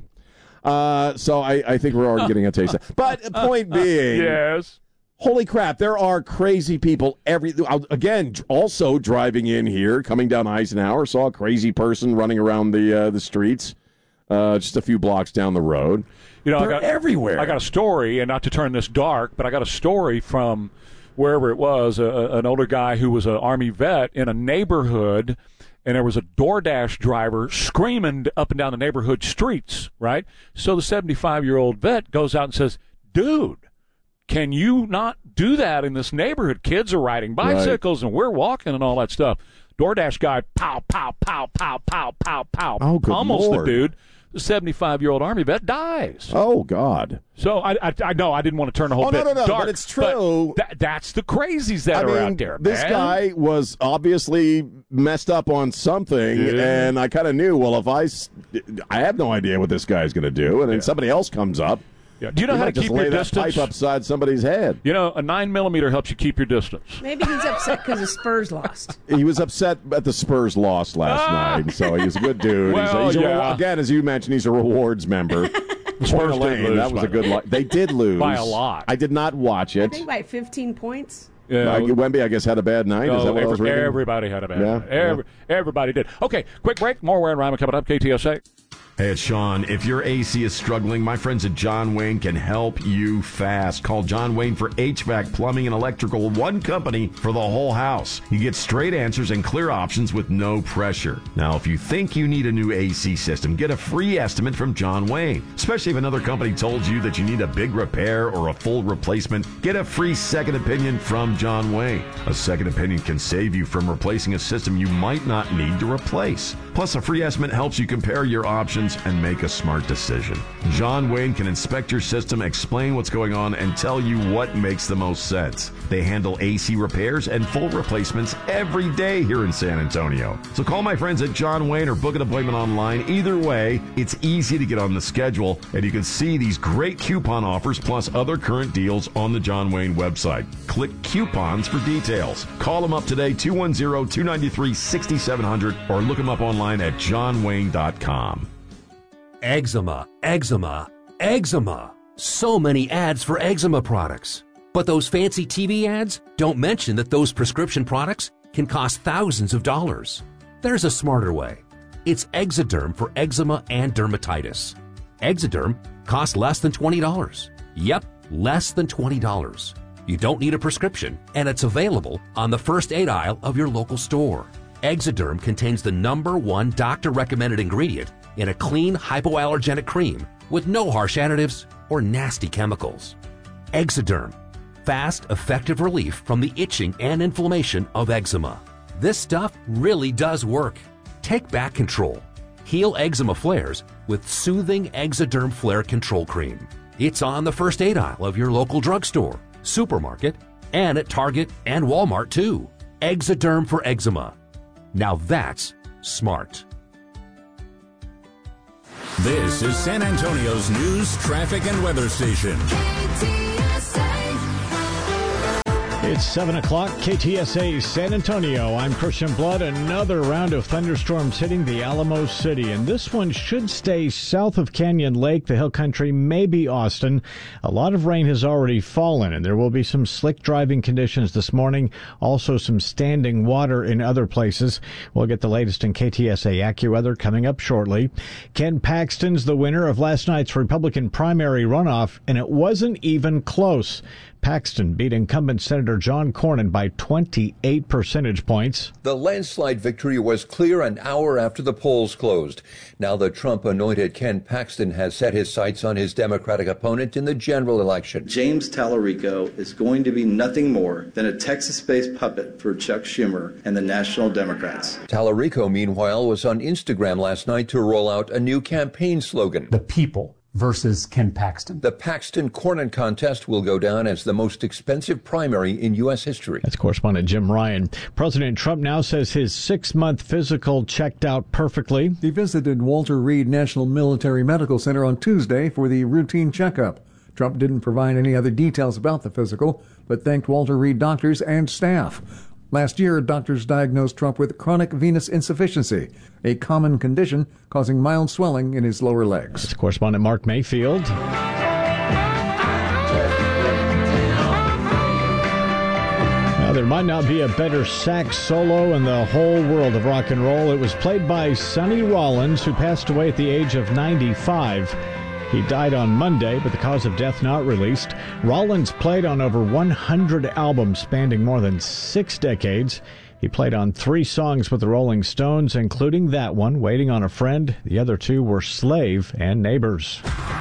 S2: Uh, so I, I think we're already getting a taste of that. But the point being,
S1: yes.
S2: Holy crap, there are crazy people every again also driving in here, coming down Eisenhower, saw a crazy person running around the uh, the streets uh, just a few blocks down the road.
S1: You know,
S2: They're
S1: I got,
S2: everywhere.
S1: I got a story, and not to turn this dark, but I got a story from wherever it was, a, an older guy who was an Army vet in a neighborhood, and there was a DoorDash driver screaming up and down the neighborhood streets, right? So the seventy-five-year-old vet goes out and says, dude, can you not do that in this neighborhood? Kids are riding bicycles, right, and we're walking and all that stuff. DoorDash guy, pow, pow, pow, pow, pow, pow, pow,
S2: oh, good
S1: pummels
S2: Lord.
S1: the dude. The seventy-five-year-old Army vet dies.
S2: Oh, God.
S1: So I, I, I know I didn't want to turn the whole
S2: Oh,
S1: bit
S2: no, no, no,
S1: dark,
S2: but it's true.
S1: But that, that's the crazies that
S2: I
S1: are
S2: mean,
S1: out there,
S2: this
S1: man.
S2: guy was obviously messed up on something,
S1: Yeah.
S2: and I kind of knew, well, if I, s- I have no idea what this guy's going to do, and then somebody else comes up.
S1: Yeah. Do you know
S2: he
S1: how
S2: might
S1: to
S2: just
S1: keep
S2: lay
S1: your
S2: that
S1: distance?
S2: pipe upside somebody's head.
S1: You know, a nine millimeter helps you keep your distance.
S3: Maybe he's upset because the Spurs lost.
S2: He was upset at the Spurs lost last night, so he's a good dude. he's a,
S1: Well,
S2: he's a
S1: yeah.
S2: re- again, as you mentioned, he's a rewards member.
S1: The Spurs did lose,
S2: that was
S1: by
S2: a good
S1: the way.
S2: li- They did lose.
S1: By a lot.
S2: I did not watch
S3: I
S2: it.
S3: think by fifteen points.
S2: Uh, Wemby, I guess, had a bad night. Is
S1: Oh,
S2: that what I was
S1: every-
S2: reading?
S1: everybody had a bad
S2: Yeah,
S1: night. Every, Everybody did. Okay, quick break. More Ware and Ryman coming up. K T S A.
S2: Hey, it's Sean. If your A C is struggling, my friends at John Wayne can help you fast. Call John Wayne for H V A C, plumbing, and electrical, one company for the whole house. You get straight answers and clear options with no pressure. Now, if you think you need a new A C system, get a free estimate from John Wayne. Especially if another company told you that you need a big repair or a full replacement, get a free second opinion from John Wayne. A second opinion can save you from replacing a system you might not need to replace. Plus, a free estimate helps you compare your options and make a smart decision. John Wayne can inspect your system, explain what's going on, and tell you what makes the most sense. They handle A C repairs and full replacements every day here in San Antonio. So call my friends at John Wayne or book an appointment online. Either way, it's easy to get on the schedule, and you can see these great coupon offers plus other current deals on the John Wayne website. Click coupons for details. Call them up today, two one zero, two nine three, six seven zero zero, or look them up online at john wayne dot com.
S4: Eczema, eczema, eczema. So many ads for eczema products. But those fancy T V ads don't mention that those prescription products can cost thousands of dollars. There's a smarter way. It's Exoderm for eczema and dermatitis. Exoderm costs less than twenty dollars. Yep, less than twenty dollars. You don't need a prescription, and it's available on the first aid aisle of your local store. Exoderm contains the number one doctor-recommended ingredient in a clean, hypoallergenic cream with no harsh additives or nasty chemicals. Exoderm. fast, effective relief from the itching and inflammation of eczema. This stuff really does work. Take back control. Heal eczema flares with soothing Eczederm Flare Control Cream. It's on the first aid aisle of your local drugstore, supermarket, and at Target and Walmart too. Eczederm for eczema. Now that's smart.
S5: This is San Antonio's news, traffic, and weather station.
S9: It's seven o'clock, K T S A San Antonio. I'm Christian Blood. Another round of thunderstorms hitting the Alamo City, and this one should stay south of Canyon Lake, the Hill Country, maybe Austin. A lot of rain has already fallen, and there will be some slick driving conditions this morning. Also some standing water in other places. We'll get the latest in K T S A AccuWeather coming up shortly. Ken Paxton's the winner of last night's Republican primary runoff, and it wasn't even close. Paxton beat incumbent Senator John Cornyn by twenty-eight percentage points.
S6: The landslide victory was clear an hour after the polls closed. Now the Trump-anointed Ken Paxton has set his sights on his Democratic opponent in the general election.
S7: James Tallarico is going to be nothing more than a Texas-based puppet for Chuck Schumer and the National Democrats.
S6: Tallarico, meanwhile, was on Instagram last night to roll out a new campaign slogan.
S8: The people versus Ken Paxton.
S6: The Paxton-Cornyn contest will go down as the most expensive primary in U S history.
S9: That's correspondent Jim Ryan. President Trump now says his six-month physical checked out perfectly.
S11: He visited Walter Reed National Military Medical Center on Tuesday for the routine checkup. Trump didn't provide any other details about the physical, but thanked Walter Reed doctors and staff. Last year, doctors diagnosed Trump with chronic venous insufficiency, a common condition causing mild swelling in his lower legs.
S9: That's correspondent Mark Mayfield. Now, there might not be a better sax solo in the whole world of rock and roll. It was played by Sonny Rollins, who passed away at the age of ninety-five. He died on Monday, but the cause of death not released. Rollins played on over one hundred albums spanning more than six decades. He played on three songs with the Rolling Stones, including that one, Waiting on a Friend. The other two were Slave and Neighbors.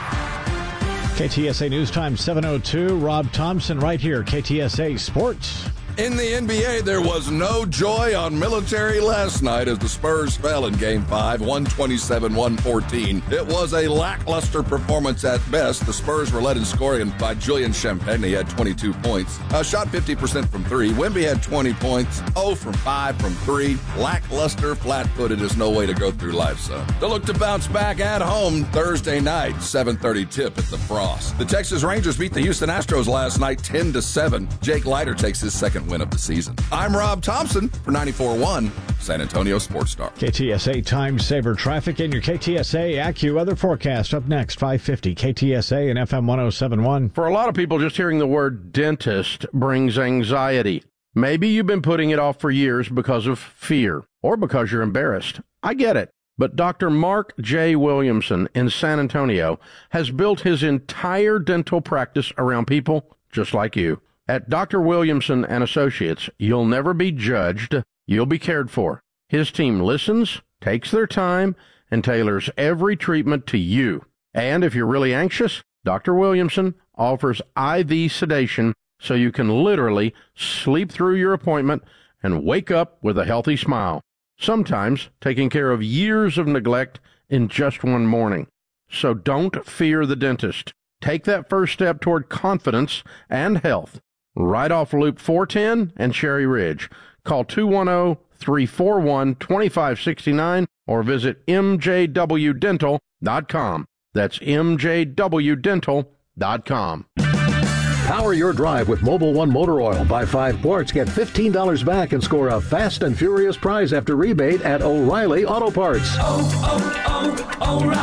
S9: K T S A News Time seven oh two. Rob Thompson right here, K T S A Sports.
S25: In the N B A, there was no joy on military last night as the Spurs fell in Game five, one twenty-seven one fourteen. It was a lackluster performance at best. The Spurs were led in scoring by Julian Champagne. He had twenty-two points. Uh, shot fifty percent from three. Wemby had twenty points, zero from five from three. Lackluster, flat-footed is no way to go through life, son. They look to bounce back at home Thursday night, seven thirty tip at the Frost. The Texas Rangers beat the Houston Astros last night ten to seven. Jake Leiter takes his second win of the season. I'm Rob Thompson for ninety-four point one San Antonio Sports Star.
S9: K T S A Time Saver Traffic and your K T S A AccuWeather forecast up next, five fifty K T S A and F M one oh seven point one.
S26: For a lot of people, just hearing the word dentist brings anxiety. Maybe you've been putting it off for years because of fear or because you're embarrassed. I get it. But Doctor Mark J. Williamson in San Antonio has built his entire dental practice around people just like you. At Doctor Williamson and Associates, you'll never be judged, you'll be cared for. His team listens, takes their time, and tailors every treatment to you. And if you're really anxious, Doctor Williamson offers I V sedation so you can literally sleep through your appointment and wake up with a healthy smile. Sometimes taking care of years of neglect in just one morning. So don't fear the dentist. Take that first step toward confidence and health. Right off Loop four ten and Cherry Ridge. Call two one zero, three four one, two five six nine or visit m j w dental dot com. That's m j w dental dot com.
S27: Power your drive with Mobil one Motor Oil. Buy five quarts, get fifteen dollars back and score a fast and furious prize after rebate at O'Reilly Auto Parts.
S28: Oh,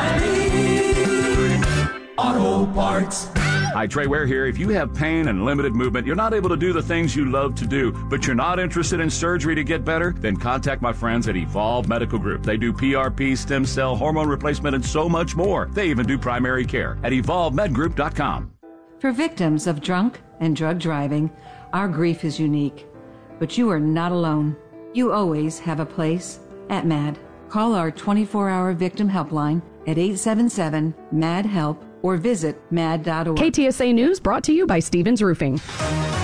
S28: oh, oh, O'Reilly Auto Parts.
S29: Hi, Trey Ware here. If you have pain and limited movement, you're not able to do the things you love to do, but you're not interested in surgery to get better, then contact my friends at Evolve Medical Group. They do P R P, stem cell, hormone replacement, and so much more. They even do primary care at evolve med group dot com.
S30: For victims of drunk and drug driving, our grief is unique. But you are not alone. You always have a place at MAD. Call our twenty-four hour victim helpline at eight seven seven, M A D, HELP or visit mad dot org.
S31: K T S A News brought to you by Stevens Roofing.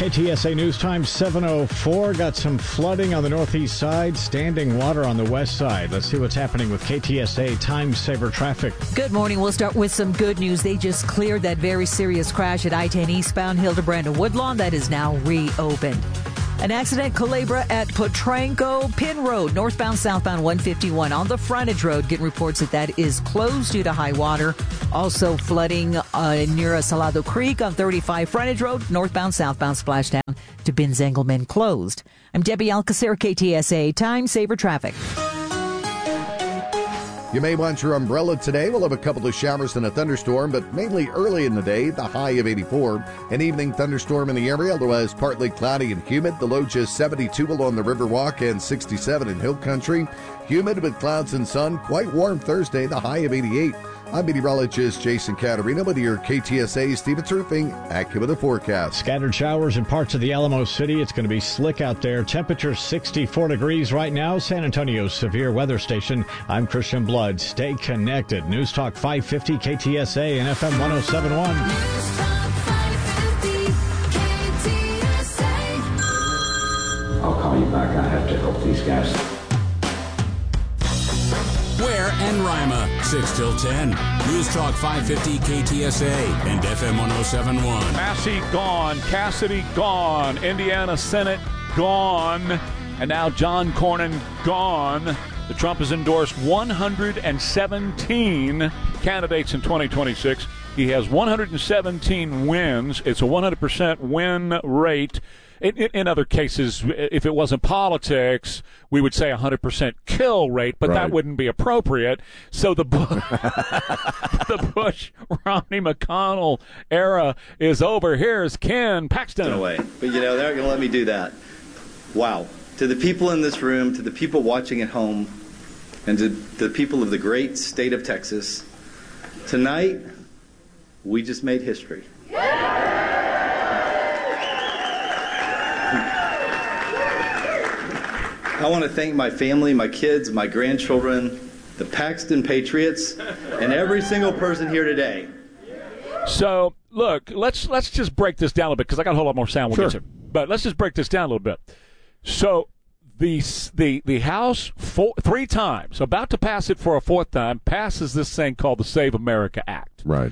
S9: K T S A News Time seven oh four. Got some flooding on the northeast side, standing water on the west side. Let's see what's happening with K T S A Time Saver traffic.
S10: Good morning. We'll start with some good news. They just cleared that very serious crash at I ten eastbound Hildebrand and Woodlawn. That is now reopened. An accident, Culebra at Potranco Pin Road, northbound, southbound one fifty-one on the frontage road. Getting reports that that is closed due to high water. Also flooding uh, near Salado Creek on thirty-five frontage road, northbound, southbound splashdown to Binz-Engelman closed. I'm Debbie Alcacer, K T S A Time Saver Traffic.
S12: You may want your umbrella today. We'll have a couple of showers and a thunderstorm, but mainly early in the day, the high of eighty-four. An evening thunderstorm in the area, otherwise partly cloudy and humid. The low just seventy-two along the Riverwalk and sixty-seven in Hill Country. Humid with clouds and sun. Quite warm Thursday, the high of eighty-eight. I'm meteorologist Jason Caterina with your K T S A Stevens Roofing AccuWeather forecast.
S9: Scattered showers in parts of the Alamo City. It's going to be slick out there. Temperature sixty-four degrees right now. San Antonio's severe weather station. I'm Christian Blood. Stay connected. News Talk five fifty K T S A and F M one oh seven point one.
S28: News Talk five fifty K T S A.
S13: I'll call you back. I have to help these guys.
S5: Ware and Rima, six till ten. News Talk five fifty K T S A and F M one oh seven point one.
S1: Massey gone. Cassidy gone. Indiana Senate gone. And now John Cornyn gone. The Trump has endorsed one hundred seventeen candidates in twenty twenty-six. He has one hundred seventeen wins. It's a one hundred percent win rate. In, in other cases, if it wasn't politics, we would say one hundred percent kill rate, but right. that wouldn't be appropriate. So the, the Bush-Romney McConnell era is over. Here's Ken Paxton.
S7: Away. But, you know, they're not going to let me do that. Wow. To the people in this room, to the people watching at home, and to the people of the great state of Texas, tonight, we just made history. I want to thank my family, my kids, my grandchildren, the Paxton Patriots, and every single person here today.
S1: So, look, let's let's just break this down a little bit because I got a whole lot more sound. We'll
S2: sure.
S1: get to. But let's just break this down a little bit. So, the the the House four, three times, about to pass it for a fourth time, passes this thing called the Save America Act.
S2: Right.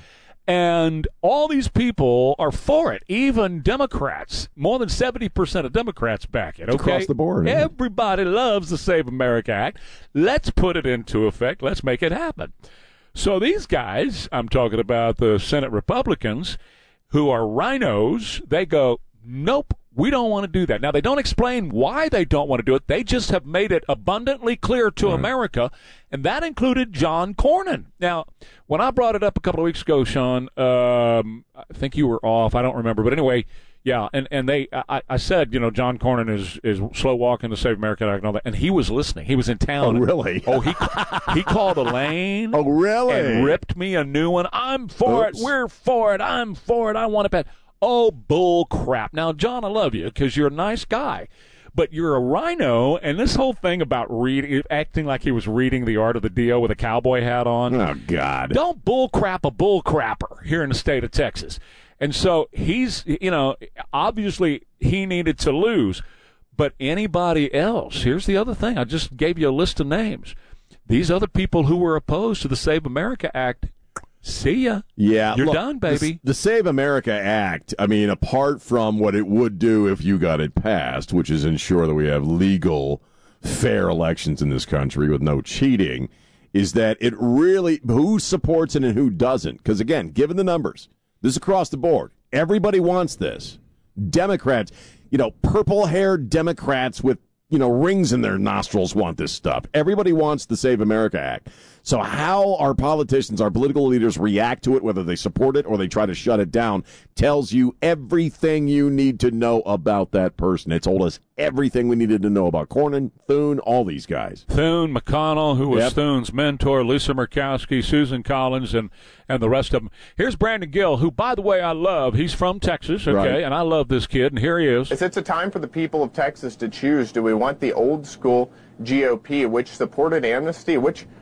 S1: And all these people are for it, even Democrats. More than seventy percent of Democrats back it. Okay?
S2: Across the board.
S1: Everybody loves the Save America Act. Let's put it into effect. Let's make it happen. So these guys, I'm talking about the Senate Republicans, who are rhinos, they go, nope, we don't want to do that. Now, they don't explain why they don't want to do it. They just have made it abundantly clear to right. America, and that included John Cornyn. Now, when I brought it up a couple of weeks ago, Sean, um, I think you were off. I don't remember. But anyway, yeah, and, and they, I, I said, you know, John Cornyn is, is slow walking to Save America and all that, and he was listening. He was in town.
S2: Oh, really?
S1: Oh, he he called Elaine.
S2: Oh, really?
S1: And ripped me a new one. I'm for Oops. it. We're for it. I'm for it. I want it bad. Oh, bull crap. Now, John, I love you because you're a nice guy, but you're a rhino, and this whole thing about read, acting like he was reading The Art of the Deal with a cowboy hat on.
S2: Oh, God.
S1: Don't bull crap a bull crapper here in the state of Texas. And so he's, you know, obviously he needed to lose, but anybody else, here's the other thing. I just gave you a list of names. These other people who were opposed to the Save America Act, see ya.
S2: Yeah.
S1: You're
S2: look,
S1: done, baby.
S2: The, the Save America Act, I mean, apart from what it would do if you got it passed, which is ensure that we have legal, fair elections in this country with no cheating, is that it really, who supports it and who doesn't? Because, again, given the numbers, this is across the board. Everybody wants this. Democrats, you know, purple-haired Democrats with, you know, rings in their nostrils want this stuff. Everybody wants the Save America Act. So how our politicians, our political leaders react to it, whether they support it or they try to shut it down, tells you everything you need to know about that person. It told us everything we needed to know about Cornyn, Thune, all these guys.
S1: Thune, McConnell, who was
S2: Yep.
S1: Thune's mentor, Lisa Murkowski, Susan Collins, and, and the rest of them. Here's Brandon Gill, who, by the way, I love. He's from Texas, okay,
S2: Right.
S1: and I love this kid, and here he is.
S14: It's, it's a time for the people of Texas to choose. Do we want the old school G O P, which supported amnesty, which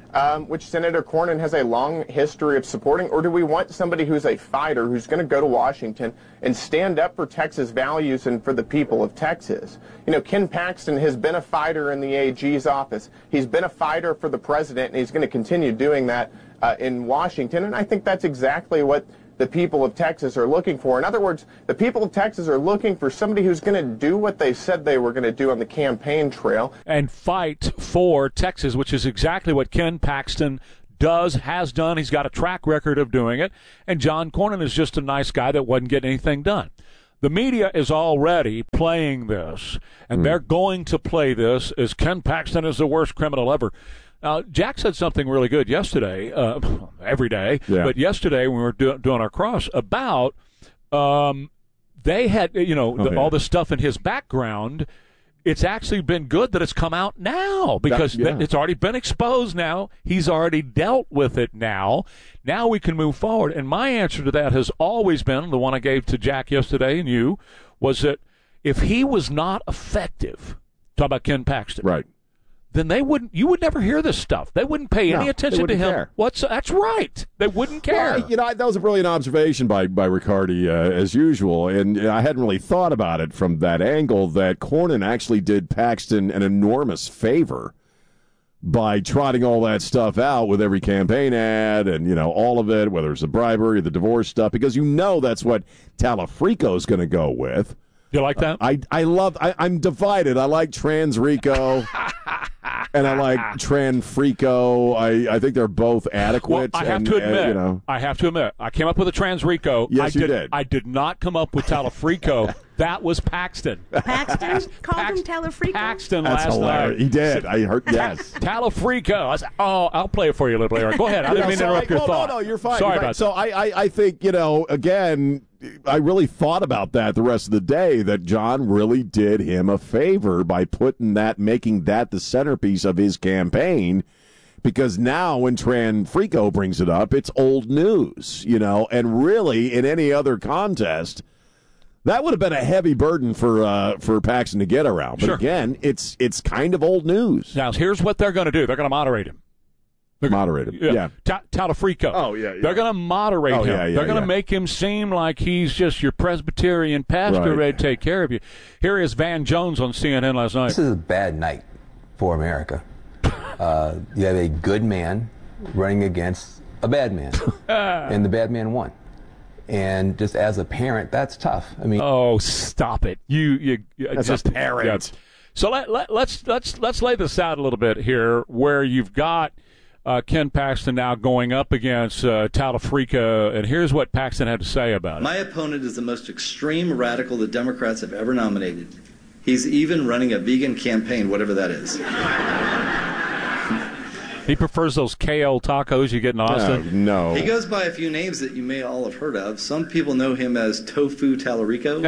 S14: um, which Senator Cornyn has a long history of supporting, or do we want somebody who's a fighter, who's going to go to Washington and stand up for Texas values and for the people of Texas? You know, Ken Paxton has been a fighter in the A G's office. He's been a fighter for the president, and he's going to continue doing that uh, in Washington, and I think that's exactly what the people of Texas are looking for. In other words, the people of Texas are looking for somebody who's going to do what they said they were going to do on the campaign trail.
S1: And fight for Texas, which is exactly what Ken Paxton does, has done. He's got a track record of doing it. And John Cornyn is just a nice guy that wasn't getting anything done. The media is already playing this, and mm. they're going to play this as Ken Paxton is the worst criminal ever. Now, Jack said something really good yesterday, uh, every day, yeah. but yesterday when we were do- doing our cross about um, they had, you know, oh, the, yeah. all this stuff in his background. It's actually been good that it's come out now because that, yeah. it's already been exposed now. He's already dealt with it now. Now we can move forward. And my answer to that has always been, the one I gave to Jack yesterday and you, was that if he was not effective, talk about Ken Paxton.
S2: Right.
S1: Then they wouldn't. You would never hear this stuff. They wouldn't pay any
S2: no,
S1: attention to him.
S2: Care.
S1: What's that's right. They wouldn't care.
S2: Well, you know, that was a brilliant observation by by Riccardi, uh, as usual, and I hadn't really thought about it from that angle. That Cornyn actually did Paxton an enormous favor by trotting all that stuff out with every campaign ad, and you know all of it, whether it's the bribery, the divorce stuff, because you know that's what Talafrico's going to go with.
S1: You like that?
S2: Uh, I I love. I, I'm divided. I like Trans Rico. And I like Tranfrico. I, I think they're both adequate.
S1: Well, I have
S2: and,
S1: to admit,
S2: and, you know.
S1: I have to admit, I came up with a Transrico.
S2: Yes,
S1: I
S2: you
S1: did,
S2: did.
S1: I did not come up with Talafrico. That was Paxton.
S3: Paxton called
S1: Pax-
S3: him Talafrico.
S1: Paxton
S2: That's
S1: last
S2: hilarious.
S1: night.
S2: He did. I heard. Yes.
S1: Talafrico. I said, oh, I'll play it for you a little later. Go ahead. I didn't
S2: yeah,
S1: mean
S2: so
S1: to interrupt
S2: I,
S1: your
S2: well,
S1: thought.
S2: No, no, you're fine.
S1: Sorry
S2: you're fine.
S1: about
S2: so
S1: that.
S2: I, I, I think you know. Again, I really thought about that the rest of the day. That John really did him a favor by putting that, making that the centerpiece of his campaign. Because now when Tranfrico brings it up, it's old news, you know, and really in any other contest, that would have been a heavy burden for uh, for Paxton to get around. But
S1: sure.
S2: again, it's it's kind of old news.
S1: Now, here's what they're going to do. They're going to moderate him. They're,
S2: moderate him, yeah.
S1: yeah. Ta- Talafrico.
S2: Oh, yeah, yeah.
S1: They're going to moderate
S2: oh,
S1: him.
S2: Yeah, yeah,
S1: They're going to
S2: yeah.
S1: make him seem like he's just your Presbyterian pastor
S2: right.
S1: ready to take care of you. Here is Van Jones on C N N last night.
S15: This is a bad night for America. Uh, you have a good man running against a bad man, and the bad man won. And just as a parent, that's tough. I mean,
S1: oh, stop it! You, you, you
S2: as
S1: just
S2: a parent.
S1: Yeah. So let, let, let's let's let's lay this out a little bit here, where you've got uh, Ken Paxton now going up against uh, Talafrico, and here's what Paxton had to say about it.
S7: My opponent is the most extreme radical the Democrats have ever nominated. He's even running a vegan campaign, whatever that is.
S1: He prefers those kale tacos you get in Austin.
S2: No, no.
S7: He goes by a few names that you may all have heard of. Some people know him as Tofu Talarico.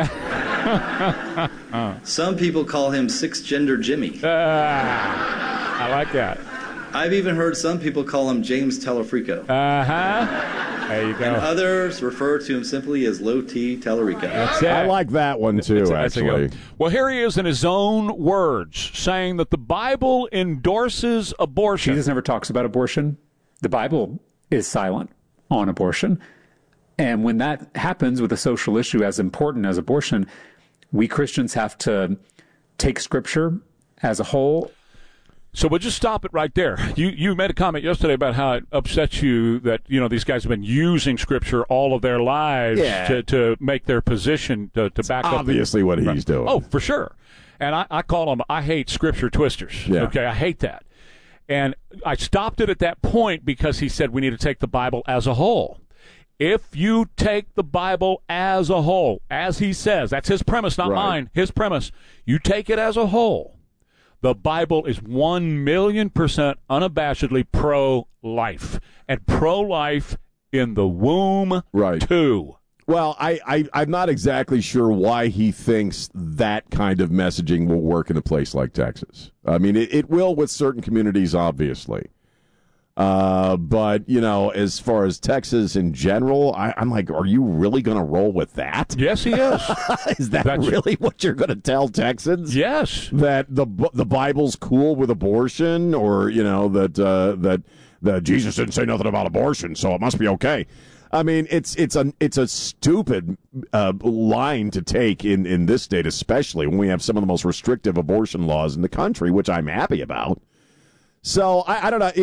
S7: Some people call him Six Gender Jimmy.
S1: Uh, I like that.
S7: I've even heard some people call him James Talafrico.
S1: Uh-huh. There you go.
S7: And others refer to him simply as Low T Talarico.
S1: That's it.
S2: I like that one, too,
S1: that's a,
S2: actually.
S1: that's well, here he is in his own words, saying that the Bible endorses abortion.
S8: Jesus never talks about abortion. The Bible is silent on abortion. And when that happens with a social issue as important as abortion, we Christians have to take Scripture as a whole.
S1: So we'll just stop it right there. You you made a comment yesterday about how it upsets you that, you know, these guys have been using Scripture all of their lives
S2: yeah.
S1: to, to make their position to, to back
S2: it's
S1: up.
S2: Obviously what he's doing.
S1: Oh, for sure. And I, I call them, I hate Scripture twisters.
S2: Yeah.
S1: Okay, I hate that. And I stopped it at that point because he said we need to take the Bible as a whole. If you take the Bible as a whole, as he says, that's his premise, not
S2: right.
S1: mine, his premise. You take it as a whole. The Bible is one million percent unabashedly pro-life. And pro-life in the womb,
S2: right.
S1: too.
S2: Well, I, I, I'm not exactly sure why he thinks that kind of messaging will work in a place like Texas. I mean, it, it will with certain communities, obviously. Uh, but, you know, as far as Texas in general, I, I'm like, are you really going to roll with that?
S1: Yes, he is.
S2: Is that
S1: That's-
S2: really what you're going to tell Texans?
S1: Yes.
S2: That the the Bible's cool with abortion, or, you know, that uh, that that Jesus didn't say nothing about abortion, so it must be okay. I mean, it's it's a it's a stupid uh, line to take in, in this state, especially when we have some of the most restrictive abortion laws in the country, which I'm happy about. So I, I don't know.